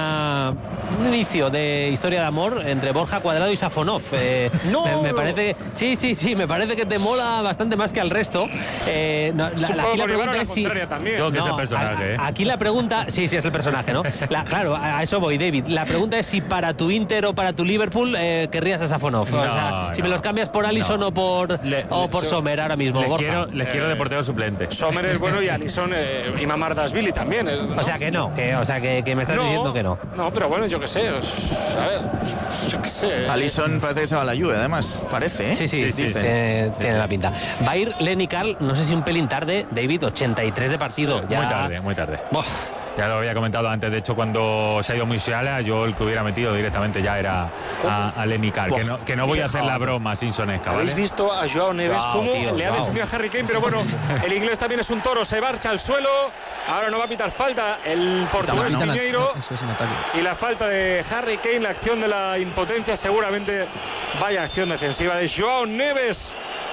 inicio de historia de amor entre Borja Cuadrado y Safonov. Me parece, sí, me parece que te mola bastante más que al resto. Aquí la pregunta es si... también. Creo que es el personaje. Aquí la pregunta, sí, es el personaje, ¿no? Claro, a eso voy, David. La pregunta es si para tu Inter o para tu Liverpool querrías a Safonov. Si me los cambias por Alisson o por Sommer ahora mismo. Les quiero de portero suplente. Sommer es bueno y Alisson y Mamardashvili también. ¿no? O sea que no, que me estás diciendo que no. No, pero bueno, yo qué sé. A ver, yo qué sé. Alisson parece que se va a la Juve, además. Parece, ¿eh? Sí, tiene la pinta. Va a ir Lenny Karl, no sé si un pelín tarde, David, 83 de partido. Sí, ya... Muy tarde. Ya lo había comentado antes, de hecho, cuando se ha ido Musiala, yo el que hubiera metido directamente ya era a Lenny Karl. Que no voy a hacer la broma sin sonesca, ¿vale? ¿Habéis visto a Joao Neves cómo le ha defendido a Harry Kane? Pero bueno, el inglés también es un toro, se marcha al suelo. Ahora no va a pitar falta el portugués Piñeiro. Y la falta de Harry Kane, la acción de la impotencia, seguramente vaya acción defensiva de Joao Neves.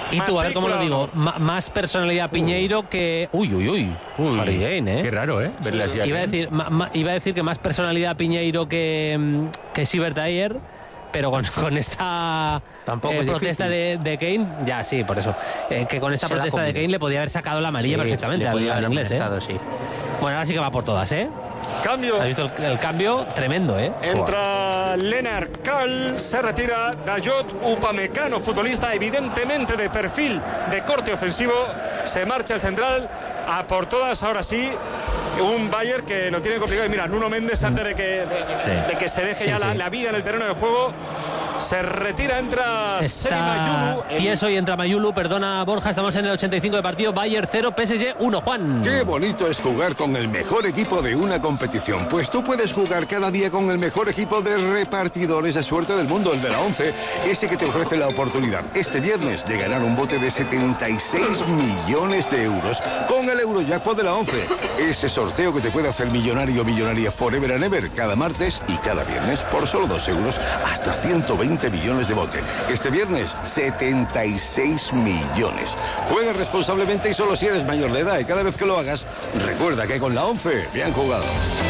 Y tú, a ver cómo lo digo, más personalidad Piñeiro que... Uy. Harry Kane, Qué raro, verle así. Iba a decir que más personalidad Piñeiro que Siebert Ayer, pero con esta protesta de Kane, ya sí, por eso, que con esta protesta de Kane le podía haber sacado la amarilla perfectamente al inglés. Sí. Bueno, ahora sí que va por todas, Cambio. ¿Has visto el cambio? Tremendo, Entra Lennart Kahl, se retira Dayot Upamecano, futbolista evidentemente de perfil de corte ofensivo, se marcha el central a por todas, ahora sí. Un Bayern que lo tiene complicado. Y mira, Nuno Méndez, antes de que se deje la vida en el terreno de juego, se retira, entra Seri Mayulu. Tieso y entra Mayulu, perdona Borja, estamos en el 85 de partido, Bayern 0, PSG 1, Juan. Qué bonito es jugar con el mejor equipo de una competición, pues tú puedes jugar cada día con el mejor equipo de repartidores de suerte del mundo, el de la 11, ese que te ofrece la oportunidad este viernes de ganar un bote de 76 millones de euros con el Eurojackpot de la 11. Ese sorteo que te puede hacer millonario o millonaria forever and ever cada martes y cada viernes por solo 2 euros hasta 120 millones de bote. Este viernes 76 millones. Juega responsablemente y solo si eres mayor de edad, y cada vez que lo hagas recuerda que con la 11 bien jugado.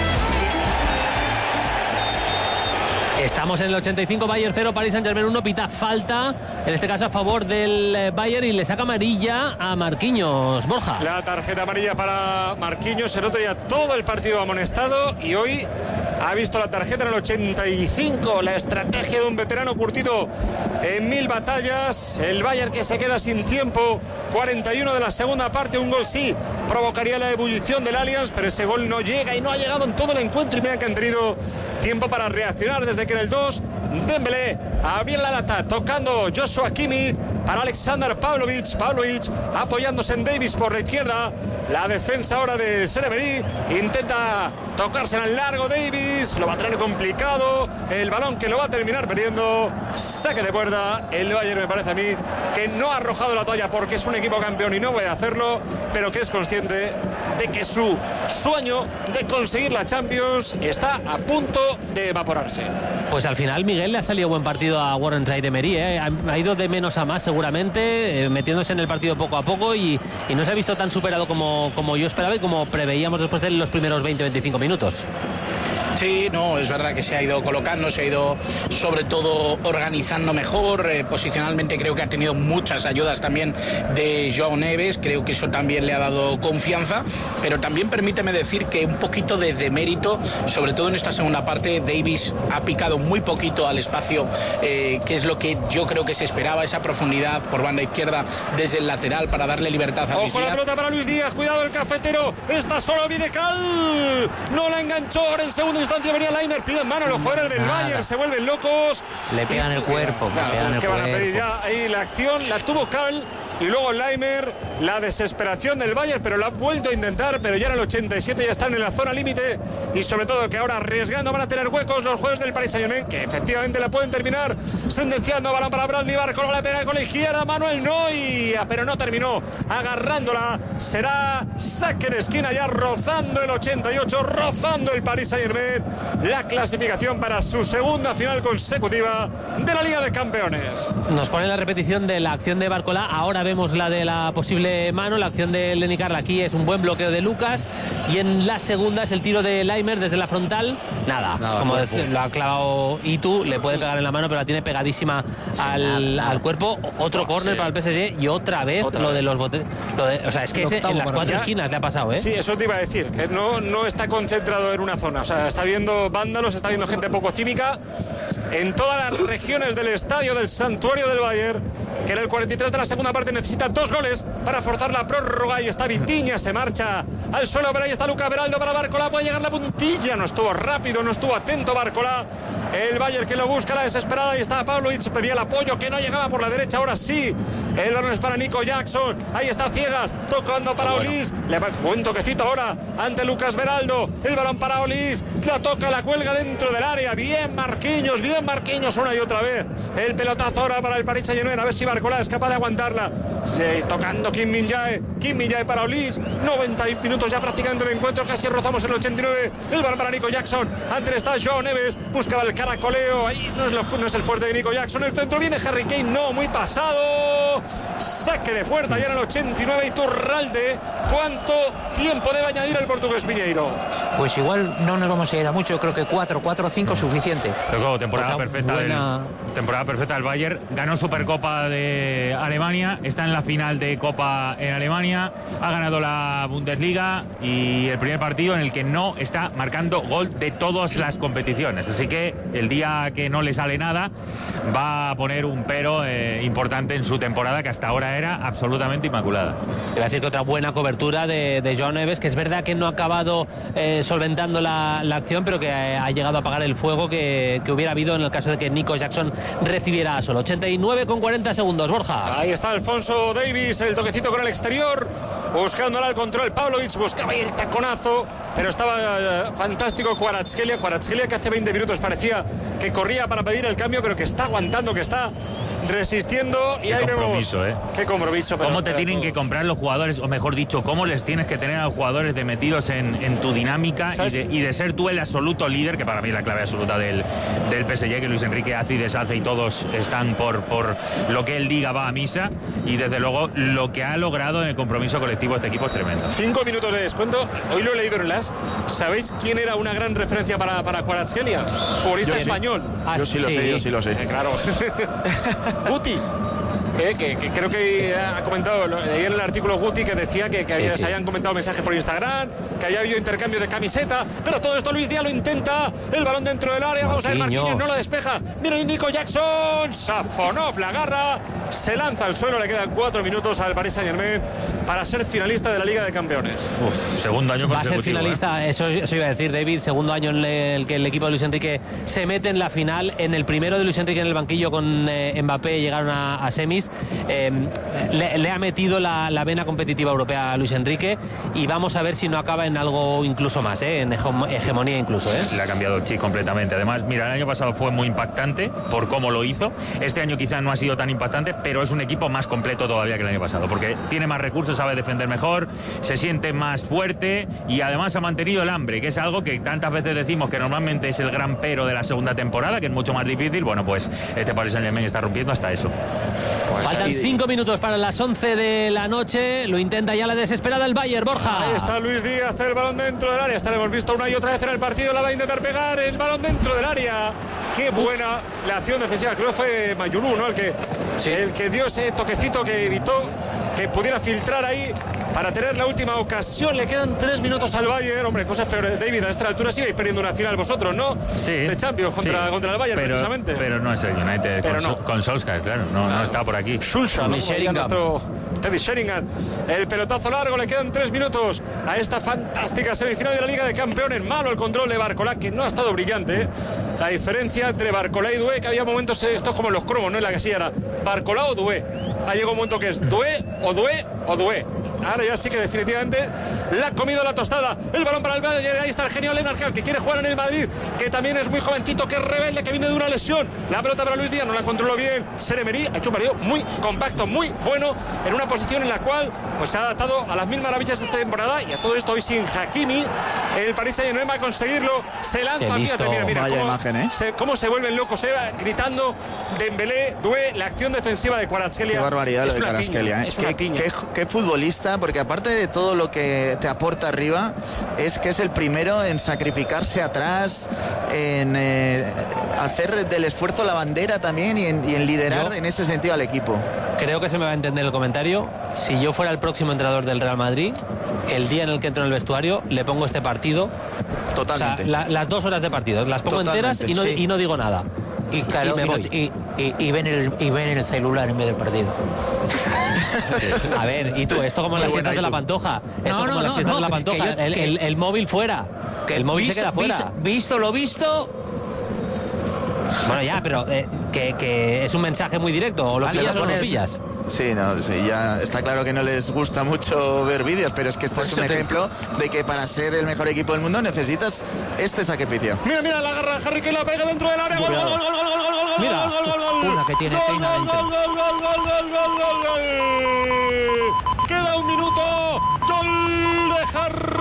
Estamos en el 85, Bayern 0, Paris Saint-Germain 1, pita falta, en este caso a favor del Bayern, y le saca amarilla a Marquinhos. Borja. La tarjeta amarilla para Marquinhos, el otro día todo el partido amonestado y hoy ha visto la tarjeta en el 85, la estrategia de un veterano curtido en 1000 batallas. El Bayern que se queda sin tiempo, 41 de la segunda parte, un gol sí provocaría la ebullición del Allianz, pero ese gol no llega y no ha llegado en todo el encuentro, y mira que han tenido tiempo para reaccionar desde que en el 2 Dembélé abría la lata, tocando Joshua Kimmich para Alexander Pavlovic apoyándose en Davis por la izquierda. La defensa ahora de Seremery intenta tocarse en el largo. Davis lo va a tener complicado, el balón que lo va a terminar perdiendo. Saque de puerta. El Bayern, me parece a mí que no ha arrojado la toalla porque es un equipo campeón y no puede hacerlo, pero que es consciente de que su sueño de conseguir la Champions está a punto de evaporarse. Pues al final, Miguel, le ha salido buen partido a Warren Zaïre-Emery, ha ido de menos a más seguramente, metiéndose en el partido poco a poco, y no se ha visto tan superado como yo esperaba y como preveíamos después de los primeros 20-25 minutos. Sí, no, es verdad que se ha ido colocando, se ha ido sobre todo organizando mejor, posicionalmente creo que ha tenido muchas ayudas también de João Neves, creo que eso también le ha dado confianza, pero también permíteme decir que un poquito de demérito, sobre todo en esta segunda parte. Davis ha picado muy poquito al espacio, que es lo que yo creo que se esperaba, esa profundidad por banda izquierda desde el lateral para darle libertad a Luis Díaz. Ojo la pelota para Luis Díaz, cuidado el cafetero, está solo, viene Kahl, no la enganchó, ahora en segunda instancia venía Laimer, pide en mano, los jugadores del Bayern se vuelven locos. Le pegan el cuerpo. ¿Qué van a pedir ya? Ahí la acción la tuvo Kahl y luego Laimer, la desesperación del Bayern, pero lo ha vuelto a intentar, pero ya en el 87 ya están en la zona límite, y sobre todo que ahora arriesgando van a tener huecos los jugadores del Paris Saint-Germain, que efectivamente la pueden terminar sentenciando. Balón para Bradley Barcola, la pega con la izquierda, Manuel Neuer, pero no terminó agarrándola. Será saque de esquina ya rozando el 88, rozando el Paris Saint-Germain la clasificación para su segunda final consecutiva de la Liga de Campeones. Nos pone la repetición de la acción de Barcola, ahora vemos la de la posible mano, la acción de Lenny Carl. Aquí es un buen bloqueo de Lucas, y en la segunda es el tiro de Laimer desde la frontal, nada como lo ha clavado Itu, le puede pegar en la mano, pero la tiene pegadísima al cuerpo. Otro córner para el PSG, y otra vez lo de los botes, o sea, es que en las cuatro esquinas le ha pasado, Sí, eso te iba a decir, que no está concentrado en una zona, o sea, está viendo vándalos, está viendo gente poco cívica en todas las regiones del estadio del santuario del Bayern, que en el 43 de la segunda parte necesita 2 goles para forzar la prórroga, y está Vitinha, se marcha al suelo, pero ahí está Luca Beraldo para Barcola, puede llegar la puntilla, no estuvo rápido, no estuvo atento Barcola, el Bayern que lo busca la desesperada, ahí está Pavlovic, pedía el apoyo que no llegaba por la derecha, ahora sí, el balón es para Nico Jackson, ahí está Ciegas, tocando para Olís, le va un toquecito ahora ante Lucas Beraldo, el balón para Olís, la toca, la cuelga dentro del área, bien Marquinhos una y otra vez, el pelotazo ahora para el Paris Saint-Germain, a ver si Barcola es capaz de aguantarla, tocando Kim Min-jae para Olís, 90 minutos ya prácticamente del encuentro, casi rozamos el 89, el balón para Nico Jackson, antes está João Neves, buscaba el caracoleo, ahí no es el fuerte de Nico Jackson, el centro viene Harry Kane, no, muy pasado, saque de puerta ya en el 89 Iturralde. ¿Cuánto tiempo debe añadir el portugués Piñeiro? Pues igual no nos vamos a ir a mucho, creo que 4 o 5 suficiente. Luego, temporada perfecta del Bayern. Ganó Supercopa de Alemania, está en la final de Copa en Alemania, ha ganado la Bundesliga y el primer partido en el que no está marcando gol de todas las competiciones. Así que el día que no le sale nada va a poner un pero importante en su temporada, que hasta ahora era absolutamente inmaculada. Iba a decir que otra buena cobertura de Joao Neves, que es verdad que no ha acabado solventando la acción, pero que ha llegado a apagar el fuego que hubiera habido en el caso de que Nico Jackson recibiera a solo. 89 con 40 segundos, Borja. Ahí está Alfonso Davies, el toquecito con el exterior, buscándola al control. Pavlovic buscaba ahí el taconazo, pero estaba fantástico Kvaratskhelia, que hace 20 minutos parecía que corría para pedir el cambio, pero que está aguantando, que está resistiendo. Y ahí vemos qué compromiso. ¿Cómo te tienen que comprar los jugadores? O mejor dicho, ¿cómo les tienes que tener a los jugadores metidos en tu dinámica y de ser tú el absoluto líder, que para mí es la clave absoluta del PSG, que Luis Enrique hace y deshace y todos están por lo que él diga, va a misa, y desde luego lo que ha logrado en el compromiso colectivo este equipo es tremendo. 5 minutos de descuento. Hoy lo he leído en las. ¿Sabéis quién era una gran referencia para Kvaratskhelia? Futbolista español. Yo sí lo sé. Claro. Guti. Que creo que ha comentado, leí en el artículo Guti, que decía que se habían comentado mensajes por Instagram, que había habido intercambio de camiseta, pero todo esto Luis Díaz lo intenta, el balón dentro del área, vamos a ver, Marquinhos no lo despeja, mira Nico Jackson, Safonov la agarra, se lanza al suelo, le quedan 4 minutos al Paris Saint-Germain para ser finalista de la Liga de Campeones. Segundo año consecutivo. Va a ser finalista, eso iba a decir David, segundo año en el que el equipo de Luis Enrique se mete en la final. En el primero de Luis Enrique en el banquillo con Mbappé llegaron a semis. Le ha metido la vena competitiva europea a Luis Enrique, y vamos a ver si no acaba en algo incluso más, en hegemonía incluso. Le ha cambiado el chip completamente. Además, mira, el año pasado fue muy impactante por cómo lo hizo. Este año quizás no ha sido tan impactante, pero es un equipo más completo todavía que el año pasado, porque tiene más recursos, sabe defender mejor, se siente más fuerte y además ha mantenido el hambre, que es algo que tantas veces decimos que normalmente es el gran pero de la segunda temporada, que es mucho más difícil. Bueno, pues este Paris Saint-Germain está rompiendo hasta eso. Faltan 5 minutos para las 11 de la noche. Lo intenta ya la desesperada el Bayern, Borja. Ahí está Luis Díaz, el balón dentro del área. Esta la hemos visto una y otra vez en el partido. La va a intentar pegar, el balón dentro del área. Qué buena la acción defensiva. Creo que fue Mayulú, ¿no? El que dio ese toquecito que evitó que pudiera filtrar ahí para tener la última ocasión. Le quedan 3 minutos al Bayern. Hombre, cosas peores. David, a esta altura sí vais perdiendo una final vosotros, ¿no? Sí. De Champions contra el Bayern, precisamente. Pero no es el United con Solskjaer, claro. No está por aquí. Nuestro Teddy Sheringham. El pelotazo largo, le quedan 3 minutos a esta fantástica semifinal de la Liga de Campeones. Malo el control de Barcola, que no ha estado brillante. La diferencia entre Barcola y Doué, que había momentos, esto es como los cromos, ¿no? En la casilla era Barcola o Doué. Ha llegado un momento que es Doué o Doué o Doué. Ahora ya sí que definitivamente le ha comido la tostada. El balón para el Bayern. Ahí está el genio Lennart Kant, que quiere jugar en el Madrid, que también es muy jovencito, que es rebelde, que viene de una lesión. La pelota para Luis Díaz, no la controló bien. Seremerí ha hecho un partido muy compacto, muy bueno, en una posición en la cual pues se ha adaptado a las mil maravillas de esta temporada. Y a todo esto hoy sin Hakimi, el Paris Saint-Germain va a conseguirlo. Se lanza, fíjate, mira cómo se vuelven locos, gritando Dembélé, Doué, la acción defensiva de Kvaratskhelia. Qué barbaridad lo de Kvaratskhelia, es una piña. Qué futbolista, porque aparte de todo lo que te aporta arriba, es que es el primero en sacrificarse atrás, en hacer del esfuerzo la bandera también y en liderar en ese sentido al equipo. Creo que se me va a entender el comentario. Si yo fuera el próximo entrenador del Real Madrid, el día en el que entro en el vestuario, le pongo este partido. Totalmente. O sea, las 2 horas de partido, las pongo enteras y no digo nada. Y claro, y ven el celular en vez del partido. A ver, y tú, esto como en las fiestas de la Pantoja. El móvil fuera. Que el móvil se queda fuera. Visto lo visto. Bueno, ya, pero que es un mensaje muy directo. O lo pillas o no lo pillas. Sí, ya está claro que no les gusta mucho ver vídeos, pero es que esto es un ejemplo de que para ser el mejor equipo del mundo necesitas este sacrificio. Mira, la agarra Harry, que la pega dentro del área. Gol. Una que tiene Keina dentro. Gol. Queda 1 minuto. Gol de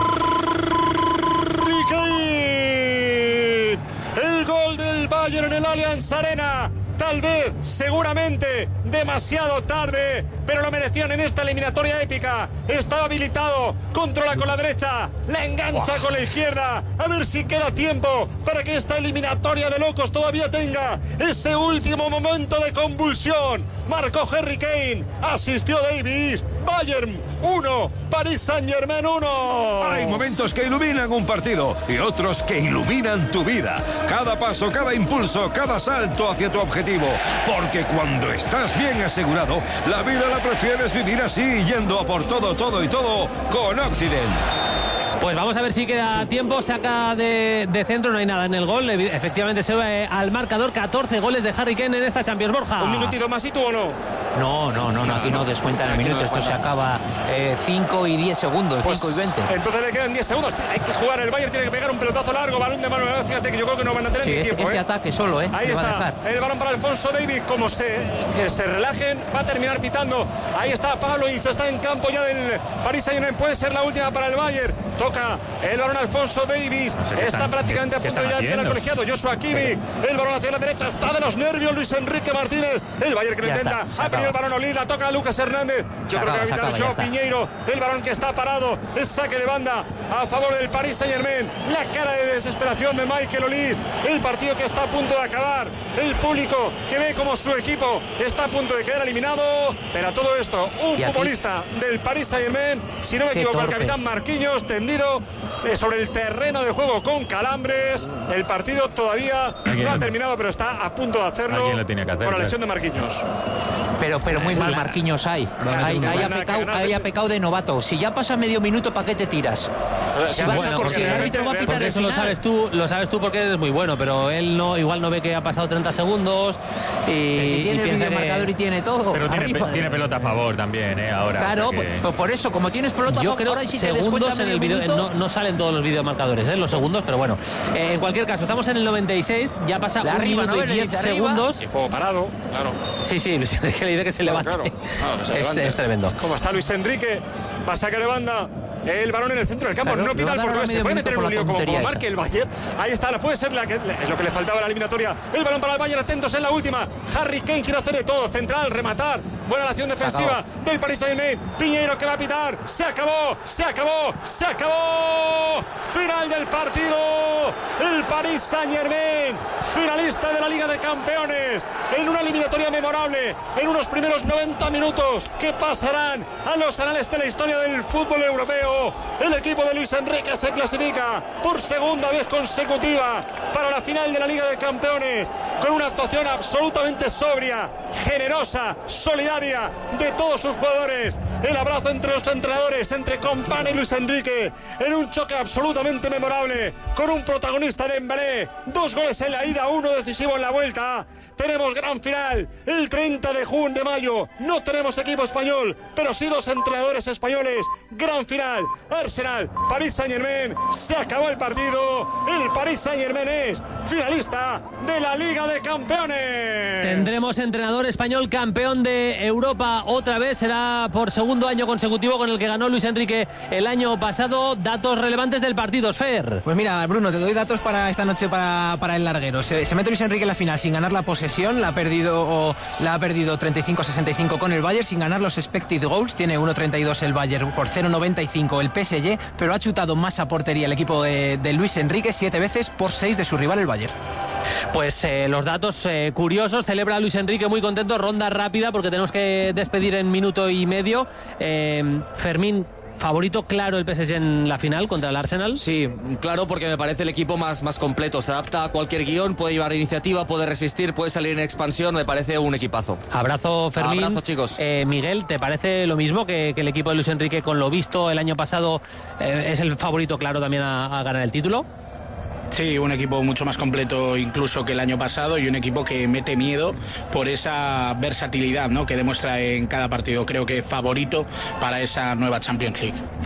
Harry Kane. El gol del Bayern en el Allianz Arena. Tal vez, seguramente, demasiado tarde, pero lo merecían en esta eliminatoria épica. Estaba habilitado, controla con la derecha, la engancha con la izquierda, a ver si queda tiempo para que esta eliminatoria de locos todavía tenga ese último momento de convulsión. Marcó Harry Kane, asistió Davies. Bayern 1, Paris Saint-Germain 1. Hay momentos que iluminan un partido y otros que iluminan tu vida. Cada paso, cada impulso, cada salto hacia tu objetivo. Porque cuando estás bien asegurado, la vida la prefieres vivir así, yendo a por todo, todo y todo con Occident. Pues vamos a ver si queda tiempo. Saca de centro, no hay nada en el gol. Efectivamente se ve al marcador. 14 goles de Harry Kane en esta Champions, Borja. Un minutito más, ¿y tú o no? No, aquí no descuentan el minuto. Esto se acaba 5 y 10 segundos, pues 5 y 20. Entonces le quedan 10 segundos. Hay que jugar. El Bayern tiene que pegar un pelotazo largo, balón de mano. Fíjate que yo creo que no van a tener ni tiempo. Ese ataque solo, Ahí está. El balón para Alphonso Davies. Como que se relajen, va a terminar pitando. Ahí está Pavlovic, está en campo ya del Paris Saint-Germain. Puede ser la última para el Bayern. Toca el balón Alphonso Davies. Está prácticamente a punto ya del colegiado. Joshua Kimmich. El balón hacia la derecha. Está de los nervios Luis Enrique Martínez. El Bayern que lo intenta. Ha perdido el balón Olí. La toca Lucas Hernández. Yo creo que va a evitar Joao Piñeiro. El balón que está parado. Es saque de banda a favor del Paris Saint-Germain. La cara de desesperación de Michael Olís. El partido que está a punto de acabar. El público que ve como su equipo está a punto de quedar eliminado. Pero a todo esto, un futbolista del Paris Saint-Germain, si no me equivoco, el capitán Marquinhos, tendido sobre el terreno de juego con calambres. El partido todavía no ha terminado, pero está a punto de hacerlo por la lesión de Marquinhos. Pero muy mal Marquinhos ha pecado de novato. Si ya pasa medio minuto, ¿para qué te tiras? Si el árbitro va a pitar el final. Lo sabes tú porque eres muy bueno, pero él igual no ve que ha pasado 30 segundos si tiene el videomarcador y tiene todo. Pero tiene pelota a favor también, ahora. Claro, por eso, como tienes pelota a favor, ahora si te descuentas en el video, no salen todos los videomarcadores, los segundos, pero bueno. En cualquier caso, estamos en el 96, ya pasa un minuto y 10 segundos. Y fuego parado, claro. Sí, que le dice que se levante. Es tremendo. Como está Luis Enrique, va a sacar de banda. El balón en el centro del campo, no pita el portugués, se puede meter en un lío como marque el Bayern. Ahí está, puede ser es lo que le faltaba a la eliminatoria. El balón para el Bayern, atentos en la última. Harry Kane quiere hacer de todo, central, rematar. Buena la acción defensiva del Paris Saint-Germain. Piñeiro que va a pitar. Se acabó. Final del partido. El Paris Saint-Germain, finalista de la Liga de Campeones, en una eliminatoria memorable, en unos primeros 90 minutos que pasarán a los anales de la historia del fútbol europeo. El equipo de Luis Enrique se clasifica por segunda vez consecutiva para la final de la Liga de Campeones, con una actuación absolutamente sobria, generosa, solidaria de todos sus jugadores. El abrazo entre los entrenadores, entre Kompany y Luis Enrique, en un choque absolutamente memorable, con un protagonista de Dembélé, 2 goles en la ida, 1 decisivo en la vuelta. Tenemos gran final el 30 de mayo. No tenemos equipo español, pero sí 2 entrenadores españoles. Gran final, Arsenal, Paris Saint-Germain. Se acabó el partido. El Paris Saint-Germain es finalista de la Liga de Campeones. Tendremos entrenador español campeón de Europa otra vez. Será por segundo año consecutivo, con el que ganó Luis Enrique el año pasado. Datos relevantes del partido, Sfer. Pues mira, Bruno, te doy datos para esta noche para el larguero. Se mete Luis Enrique en la final sin ganar la posesión. La ha perdido 35-65 con el Bayern, sin ganar los expected goals. Tiene 1.32 el Bayern por 0.95 el PSG, pero ha chutado más a portería el equipo de Luis Enrique, 7 veces por 6 de su rival el Bayern. Pues los datos curiosos. Celebra Luis Enrique muy contento. Ronda rápida porque tenemos que despedir en minuto y medio. Fermín, ¿favorito claro el PSG en la final contra el Arsenal? Sí, claro, porque me parece el equipo más completo. Se adapta a cualquier guión, puede llevar iniciativa, puede resistir, puede salir en expansión. Me parece un equipazo. Abrazo, Fermín. Abrazo, chicos. Miguel, ¿te parece lo mismo que el equipo de Luis Enrique, con lo visto el año pasado, es el favorito claro también a ganar el título? Sí, un equipo mucho más completo incluso que el año pasado, y un equipo que mete miedo por esa versatilidad, ¿no?, que demuestra en cada partido. Creo que favorito para esa nueva Champions League.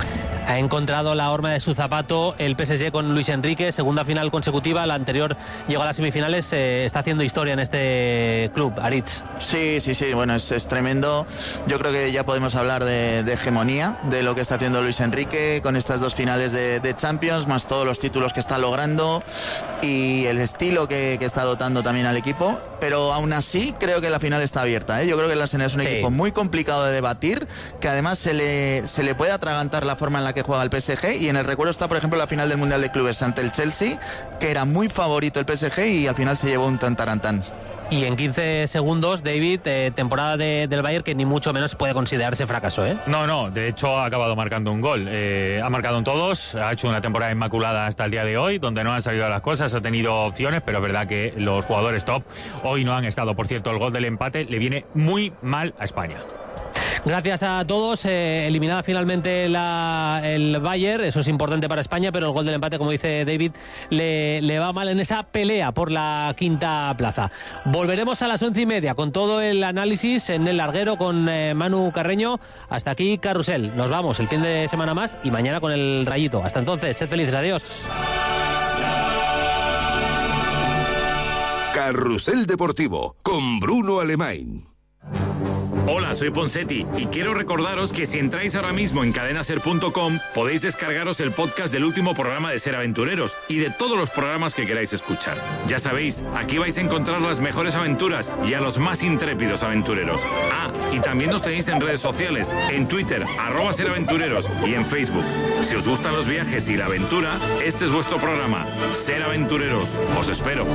Ha encontrado la horma de su zapato el PSG con Luis Enrique, segunda final consecutiva, la anterior llegó a las semifinales, está haciendo historia en este club, Aritz. Sí, bueno, es tremendo. Yo creo que ya podemos hablar de hegemonía, de lo que está haciendo Luis Enrique con estas 2 finales de Champions, más todos los títulos que está logrando y el estilo que está dotando también al equipo, pero aún así creo que la final está abierta, ¿eh? Yo creo que el Arsenal es un equipo muy complicado de debatir, que además se le puede atragantar la forma en la que juega el PSG, y en el recuerdo está, por ejemplo, la final del Mundial de Clubes ante el Chelsea, que era muy favorito el PSG y al final se llevó un tantarantán. Y en 15 segundos, David, temporada del Bayern que ni mucho menos puede considerarse fracaso, ¿eh? No, de hecho ha acabado marcando un gol. Ha marcado en todos, ha hecho una temporada inmaculada hasta el día de hoy, donde no han salido las cosas, ha tenido opciones, pero es verdad que los jugadores top hoy no han estado. Por cierto, el gol del empate le viene muy mal a España. Gracias a todos, eliminada finalmente el Bayern, eso es importante para España, pero el gol del empate, como dice David, le va mal en esa pelea por la quinta plaza. Volveremos a las 11:30 con todo el análisis en el larguero con Manu Carreño. Hasta aquí Carrusel, nos vamos el fin de semana más y mañana con el Rayito. Hasta entonces, sed felices, adiós. Carrusel Deportivo con Bruno Alemán. Hola, soy Ponsetti y quiero recordaros que si entráis ahora mismo en cadenaser.com podéis descargaros el podcast del último programa de Ser Aventureros y de todos los programas que queráis escuchar. Ya sabéis, aquí vais a encontrar las mejores aventuras y a los más intrépidos aventureros. Ah, y también nos tenéis en redes sociales, en Twitter, @SerAventureros y en Facebook. Si os gustan los viajes y la aventura, este es vuestro programa, Ser Aventureros. Os espero.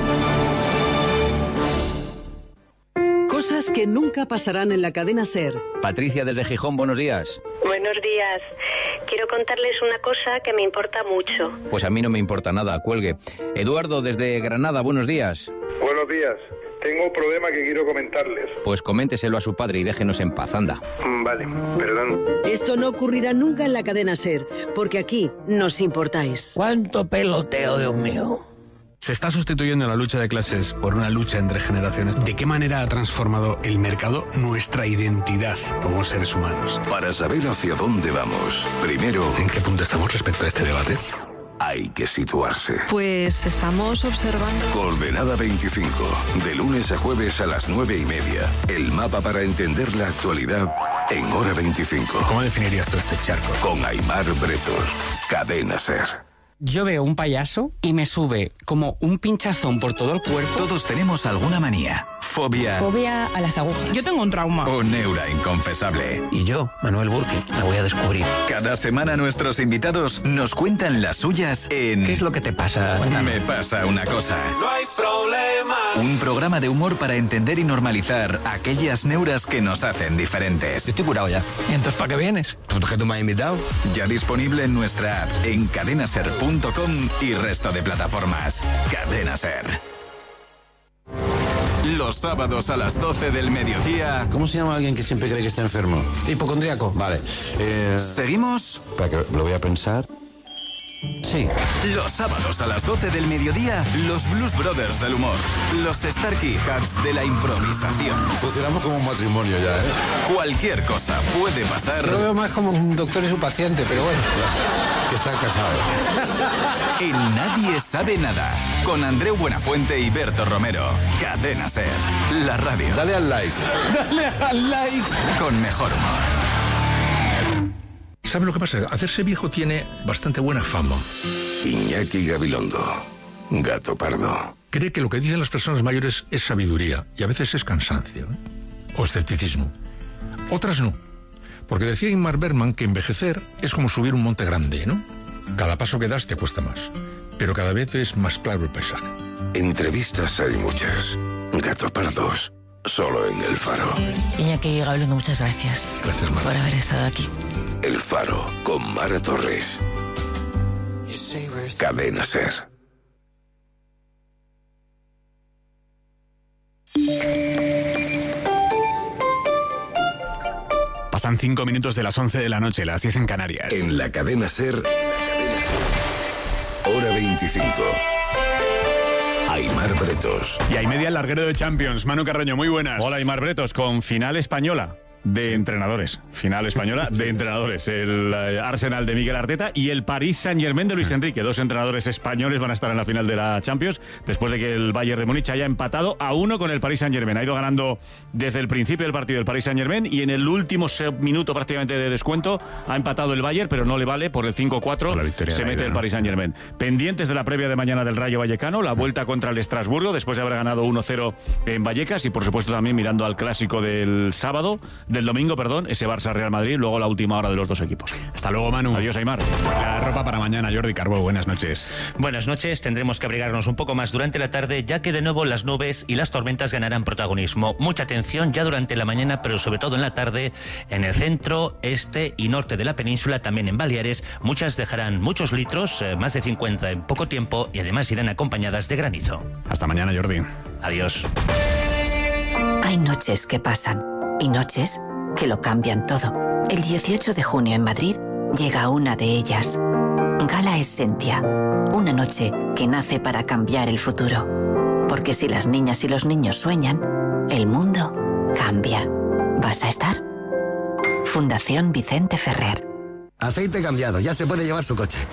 Cosas que nunca pasarán en la cadena SER. Patricia desde Gijón, buenos días. Buenos días. Quiero contarles una cosa que me importa mucho. Pues a mí no me importa nada, cuelgue. Eduardo desde Granada, buenos días. Buenos días. Tengo un problema que quiero comentarles. Pues coménteselo a su padre y déjenos en paz, anda. Vale, perdón. Esto no ocurrirá nunca en la cadena SER, porque aquí nos importáis. ¿Cuánto peloteo, Dios mío? Se está sustituyendo la lucha de clases por una lucha entre generaciones. ¿De qué manera ha transformado el mercado nuestra identidad como seres humanos? Para saber hacia dónde vamos, primero, ¿en qué punto estamos respecto a este debate? Hay que situarse. Pues estamos observando... Coordenada 25, de lunes a jueves a las 9:30. El mapa para entender la actualidad en hora 25. ¿Cómo definirías tú este charco? Con Aimar Bretos, Cadena SER. Yo veo un payaso y me sube como un pinchazón por todo el cuerpo. Todos tenemos alguna manía. Fobia. Fobia a las agujas. Yo tengo un trauma. O neura inconfesable. Y yo, Manuel Burke, la voy a descubrir. Cada semana nuestros invitados nos cuentan las suyas en... ¿Qué es lo que te pasa? Me pasa una cosa. No hay problema. Un programa de humor para entender y normalizar aquellas neuras que nos hacen diferentes. Estoy curado ya. ¿Y entonces para qué vienes? ¿Por qué tú me has invitado? Ya disponible en nuestra app, en cadenaser.com y resto de plataformas. Cadena Ser. Los sábados a las 12 del mediodía. ¿Cómo se llama alguien que siempre cree que está enfermo? Hipocondríaco. Vale. ¿Seguimos? Para que lo voy a pensar. Sí. Los sábados a las 12 del mediodía, los Blues Brothers del humor. Los Starkey Hats de la improvisación. Funcionamos como un matrimonio ya, ¿eh? Cualquier cosa puede pasar. Yo lo veo más como un doctor y su paciente, pero bueno. Que están casados. En Nadie Sabe Nada, con Andreu Buenafuente y Berto Romero. Cadena Ser, la radio. Dale al like. Dale al like. Con mejor humor. ¿Sabe lo que pasa? Hacerse viejo tiene bastante buena fama. Iñaki Gabilondo, Gato Pardo. Cree que lo que dicen las personas mayores es sabiduría y a veces es cansancio, ¿eh? O escepticismo. Otras no. Porque decía Ingmar Bergman que envejecer es como subir un monte grande, ¿no? Cada paso que das te cuesta más, pero cada vez es más claro el paisaje. Entrevistas hay muchas. Gato Pardos, solo en El Faro. Iñaki Gabilondo, muchas gracias. Gracias, Mara. Por haber estado aquí. El Faro, con Mara Torres. Cadena Ser. Pasan 5 minutos de las 11 de la noche, las 10 en Canarias. En la Cadena Ser, hora 25. Aimar Bretos. Y hay media el larguero de Champions. Manu Carreño, muy buenas. Hola, Aimar Bretos, con final española. de entrenadores. Final española de entrenadores. El Arsenal de Mikel Arteta y el Paris Saint-Germain de Luis Enrique. 2 entrenadores españoles van a estar en la final de la Champions después de que el Bayern de Múnich haya empatado a 1 con el Paris Saint-Germain. Ha ido ganando desde el principio del partido el Paris Saint-Germain y en el último minuto prácticamente de descuento ha empatado el Bayern, pero no le vale. Por el 5-4 se mete el Paris Saint-Germain. Pendientes de la previa de mañana del Rayo Vallecano, la vuelta contra el Estrasburgo después de haber ganado 1-0 en Vallecas y por supuesto también mirando al clásico del domingo, ese Barça-Real Madrid, luego la última hora de los dos equipos. Hasta luego, Manu. Adiós, Aimar. La ropa para mañana, Jordi Carbó, buenas noches. Buenas noches, tendremos que abrigarnos un poco más durante la tarde, ya que de nuevo las nubes y las tormentas ganarán protagonismo. Mucha atención ya durante la mañana, pero sobre todo en la tarde, en el centro, este y norte de la península, también en Baleares, muchas dejarán muchos litros, más de 50 en poco tiempo, y además irán acompañadas de granizo. Hasta mañana, Jordi. Adiós. Hay noches que pasan y noches que lo cambian todo. El 18 de junio en Madrid llega una de ellas. Gala Essentia, una noche que nace para cambiar el futuro. Porque si las niñas y los niños sueñan, el mundo cambia. ¿Vas a estar? Fundación Vicente Ferrer. Aceite cambiado, ya se puede llevar su coche.